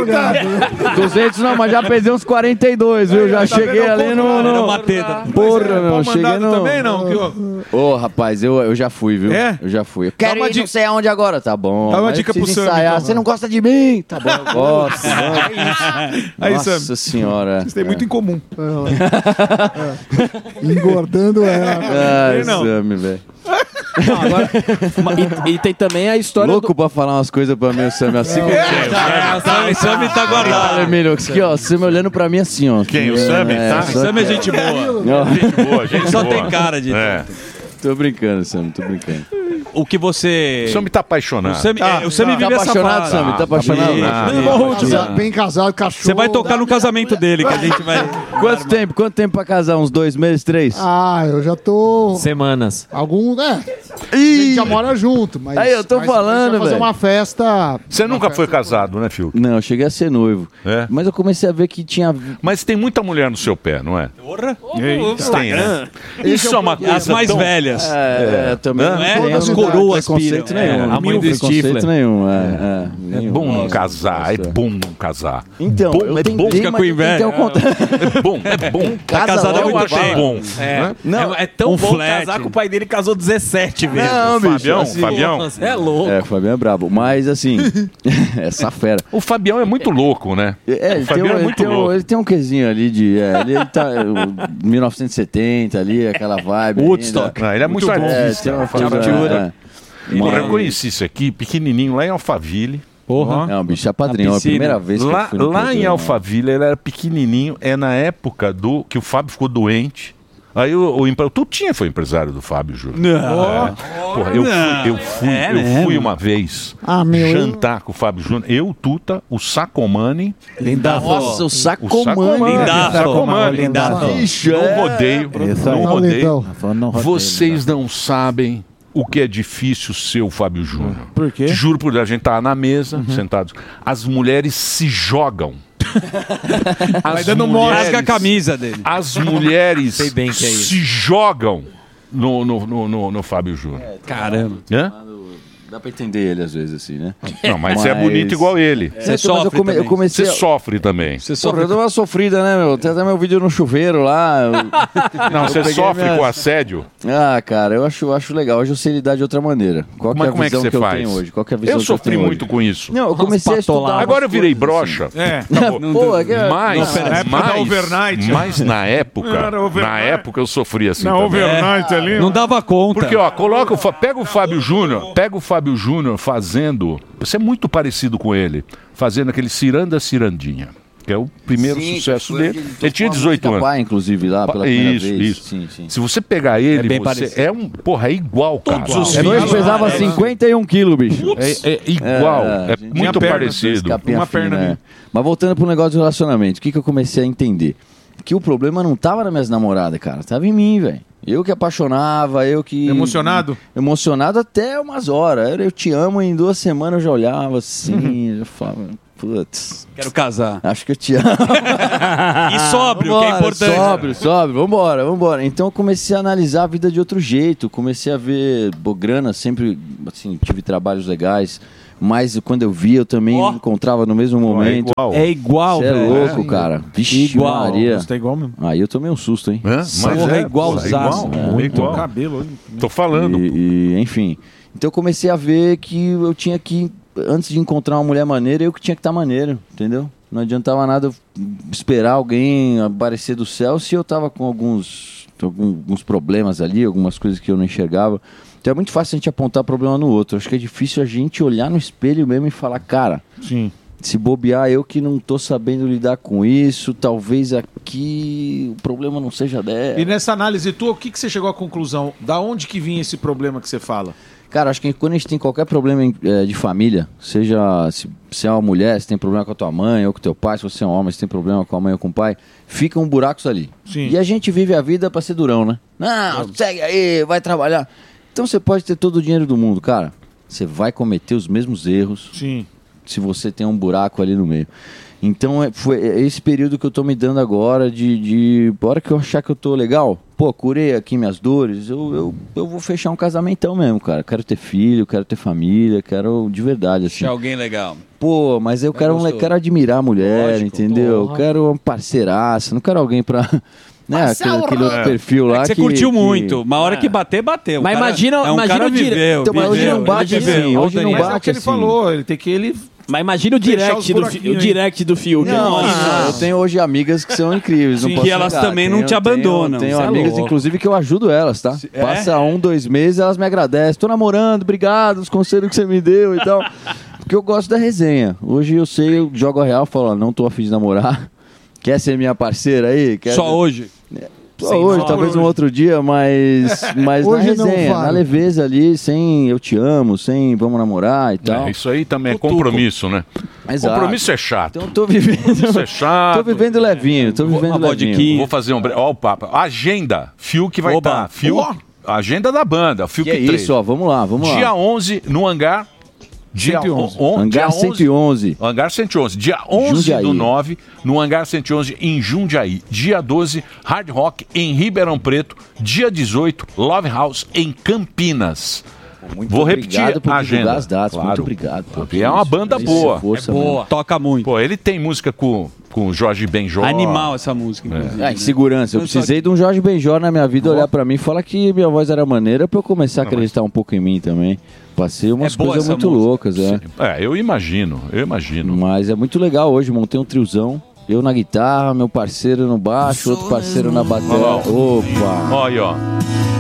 duzentos não, mas já pesei uns quarenta e dois, viu? Já Tá cheguei vendo? ali no... Era no... uma teta. Porra, É, meu, pau cheguei mandado no... também não? Que, ó, Ô, rapaz, eu, eu já fui, viu? É? Eu já fui. Eu quero uma ir dica- não sei aonde agora. Tá bom. Dá uma mas dica eu preciso pro Sam, ensaiar. então. Você não gosta de mim? Tá bom, eu gosto. vamos. Aí, Nossa Sam. senhora. Vocês têm muito em comum. Engordando ela. Ai, Não. Sammy, velho. Não, agora- e, e tem também a história Louco do... pra falar umas coisas pra mim, o Sammy, assim. como- É, o Sammy- o Sammy tá guardado. Olha, Emílio, aqui, ó, o Sammy olhando pra mim assim, ó. Quem? O Sammy? Tá? só- O Sammy é gente boa. Não, Gente boa, gente Ele só boa. tem cara de... É. tô brincando, Sammy, tô brincando. O que você... O Sammy tá apaixonado. O Sammy, é, o Sammy Tá vive essa apaixonado, fase. Sammy? Tá apaixonado? Ah, Não, tá não, apaixonado. Bem casado, cachorro. Você vai tocar no casamento dele, que a gente vai... Quanto tempo? Quanto tempo pra casar? Uns dois meses, três? Ah, eu já tô. Semanas. Algum. É. A gente já mora junto, mas. Aí, eu tô mas falando, a gente vai fazer velho. uma festa. Você nunca foi casado, né, Fiuk? Não, eu cheguei a ser noivo. É. Mas eu comecei a ver que tinha... Mas tem muita mulher no seu pé, não é? Porra. Tem, né? Isso é uma coisa As mais tão... velhas. É, é, também Não não é? tem As não coroas tem preconceito piram. nenhum. É, a mãe do preconceito Stifler. nenhum. É, É nenhum. bom não Nossa, casar, é nossa. bom não casar. Então, bom, eu é tentei, bom. Fica mas com eu tentei inveja. ao contrário. É bom, é bom. Tá casado há Eu muito achei tempo. bom. É, né? Não, é, é tão um bom flat. casar que o pai dele casou dezessete vezes. Não, bicho, Fabião, assim, Fabião. Você é louco. É, o Fabião é brabo. Mas, assim, essa fera. O Fabião é muito louco, né? É, O ele tem, Fabião um, é ele, muito tem um, louco. ele tem um quesinho ali de... É, ele, ele tá... o mil novecentos e setenta ali, aquela vibe. Woodstock. Não, ele é muito, ainda. É, artista. tem uma Fabião. coisa... É, Porra, uma- eu conheci isso aqui, pequenininho, lá em Alphaville. Porra. Não, bicho, é padrinho. É a piscina. primeira vez que Lá, eu fui no lá em programa. Alphaville, ele era pequenininho. É na época do que o Fábio ficou doente. Aí o, o empre- tu tinha foi empresário do Fábio Júnior. Não. É. Porra, eu fui, eu fui, É eu mesmo? fui uma vez Ah, meu, jantar com o Fábio Júnior. Eu, Tuta, o Sacomani. Lindaço. Nossa, o O Sacomani. Lindaço. Sacomani. Lindaço. Bicho, Num é. rodeio. Isso aí. Num Não, rodeio. Lindão. Vocês não sabem o que é difícil ser o Fábio Júnior. Por quê? Te juro por Deus, a gente tá na mesa, sentados. As mulheres se jogam. Vai As dando mulheres- rasga a camisa dele. As mulheres Sei bem que é isso. se jogam no, no, no, no, no Fábio Júnior. Caramba. Hã? Dá pra entender ele às vezes assim, né? Não, mas você é bonito igual ele. É, você sofre eu come, também. Eu comecei Você a... sofre também. Você sofre. Porra, eu dou uma sofrida, né, meu? Tem até meu vídeo no chuveiro lá. Eu... Não, eu você sofre minha... com assédio? Ah, cara, eu acho, eu acho legal. Hoje eu sei lidar de outra maneira. Qual que Mas é a como visão é que, que, você eu faz? tenho hoje? Qual que é a visão eu que sofri eu tenho muito hoje? com isso. Não, eu comecei a estudar. Agora eu virei broxa. É. Pô, é que... Mas, na época mas, da overnight. mas na época, overnight. na época eu sofri assim Na também. overnight É. ali. Não dava conta. Porque, ó, coloca o, Fa- pega o Fábio Júnior, pega o Fábio Júnior fazendo, você é muito parecido com ele, fazendo aquele Ciranda Cirandinha, que é o primeiro Sim, sucesso foi dele. aquele- Ele tinha dezoito anos. Pai, inclusive, lá pela primeira Isso, vez. isso. Sim, sim. Se você pegar ele, bem você parecido. é um, porra, é igual, cara. Todos os é vídeos. muito- pesava cinquenta e um quilos, bicho. É, é igual, é, a gente muito tinha perna, parecido. capinha Uma fina, perna é. ali. Mas voltando pro negócio do relacionamento, o que, que eu comecei a entender? Que o problema não tava nas minhas namoradas, cara. Tava em mim, velho. Eu que apaixonava, eu que... Emocionado? Emocionado até umas horas. Eu, eu te amo, em duas semanas eu já olhava assim, eu falava, putz... Quero casar. Acho que eu te amo. E sóbrio, Vambora, que é importante. Sóbrio, sóbrio, vambora, vambora. Então eu comecei a analisar a vida de outro jeito. Comecei a ver, pô, grana, sempre, assim, tive trabalhos legais. Mas quando eu via, eu também Ó. encontrava no mesmo momento. igual. É igual, Cê é velho. louco, É. cara. Vixe, Igual. Maria. Você tá igual mesmo. Aí eu tomei um susto, hein? Hã? Mas Porra, é, igualzaço. porra, igual, É, igual. então. Cabelo. Tô falando. E, e, enfim. Então eu comecei a ver que eu tinha que, antes de encontrar uma mulher maneira, eu que tinha que estar maneiro, entendeu? Não adiantava nada eu esperar alguém aparecer do céu se eu tava com alguns, alguns problemas ali, algumas coisas que eu não enxergava. Então é muito fácil a gente apontar problema no outro. Acho que é difícil a gente olhar no espelho mesmo e falar, cara, Sim. se bobear eu que não tô sabendo lidar com isso, talvez aqui o problema não seja dela. E nessa análise tua, o que, que você chegou à conclusão? Da onde que vinha esse problema que você fala? Cara, acho que quando a gente tem qualquer problema é, de família, seja se você é uma mulher, se tem problema com a tua mãe ou com o teu pai, se você é um homem, se tem problema com a mãe ou com o pai, ficam buracos ali. Sim. E a gente vive a vida pra ser durão, né? Não, segue aí, vai trabalhar. Então você pode ter todo o dinheiro do mundo, cara. Você vai cometer os mesmos erros Sim. se você tem um buraco ali no meio. Então é, foi é esse período que eu tô me dando agora de, de... A hora que eu achar que eu tô legal, pô, curei aqui minhas dores, eu, eu, eu vou fechar um casamentão mesmo, cara. Quero ter filho, quero ter família, quero de verdade, assim. Achar alguém legal. Pô, mas eu É quero, um, gostoso. quero admirar a mulher, Lógico, entendeu? Eu porra. quero uma parceiraça, não quero alguém pra... Né, aquele, aquele outro É. perfil lá É que você que, curtiu que- muito. Uma hora que bater, bateu. Mas O cara- imagina- é um imagina cara o dire- viveu, Então, mas hoje viveu, não bate ele viveu. assim, hoje não Mas é o bate que ele assim. falou, ele tem que ele... Mas imagina o Fechar direct os do, fi- buraquinhos, o hein? direct do Fiuk. Não, Nossa. não, eu tenho hoje amigas que são incríveis. não Sim, posso que elas negar. também não Tenho- te abandonam, Tenho, cê tenho é amigas, louco. inclusive, que eu ajudo elas, tá? É? Passa um, dois meses, elas me agradecem. Tô namorando, obrigado, os conselhos que você me deu e tal. Porque eu gosto da resenha. Hoje eu sei, eu jogo a real e falo, ó, não tô afim de namorar. Quer ser minha parceira aí? Quer Só ser- hoje. Só Sem hoje, nós. talvez um outro dia, mas, mas na Hoje não resenha, vale. na leveza ali, sem eu te amo, sem vamos namorar e tal. É, isso aí também é compromisso, né? Exato. Compromisso é chato. Então tô vivendo. Compromisso é chato. Tô vivendo levinho, tô vivendo levinho. Vou fazer um... bre- Ó o papo. Agenda. Fiuk vai Oba. estar. Fiuk... Agenda da banda. Fiuk Que é três. isso, ó, vamos lá, vamos lá. Dia onze, no Hangar... Dia cento e onze. on- Hangar dia cento e onze. Hangar cento e onze. Dia onze Jundiaí. do nove, no Hangar cento e onze, em Jundiaí. Dia doze, Hard Rock, em Ribeirão Preto. Dia dezoito, Love House, em Campinas. Muito Vou obrigado repetir por a divulgar agenda. as datas, Claro. muito obrigado. pô. Porque é uma banda Isso, boa. força É boa. mesmo. Toca muito. Pô, ele tem música com, com o Jorge Benjó. Animal essa música, inclusive. Ah, em segurança. Eu Não, só precisei de um Jorge Benjor na minha vida olhar pra mim e falar que minha voz era maneira pra eu começar a acreditar um pouco em mim também. Passei umas É boa coisas essa muito música. loucas, é. É, eu imagino, eu imagino. Mas é muito legal hoje, montei um triozão. Eu na guitarra, meu parceiro no baixo, outro parceiro na bateria. Olha lá, ó. Opa! Olha aí, ó.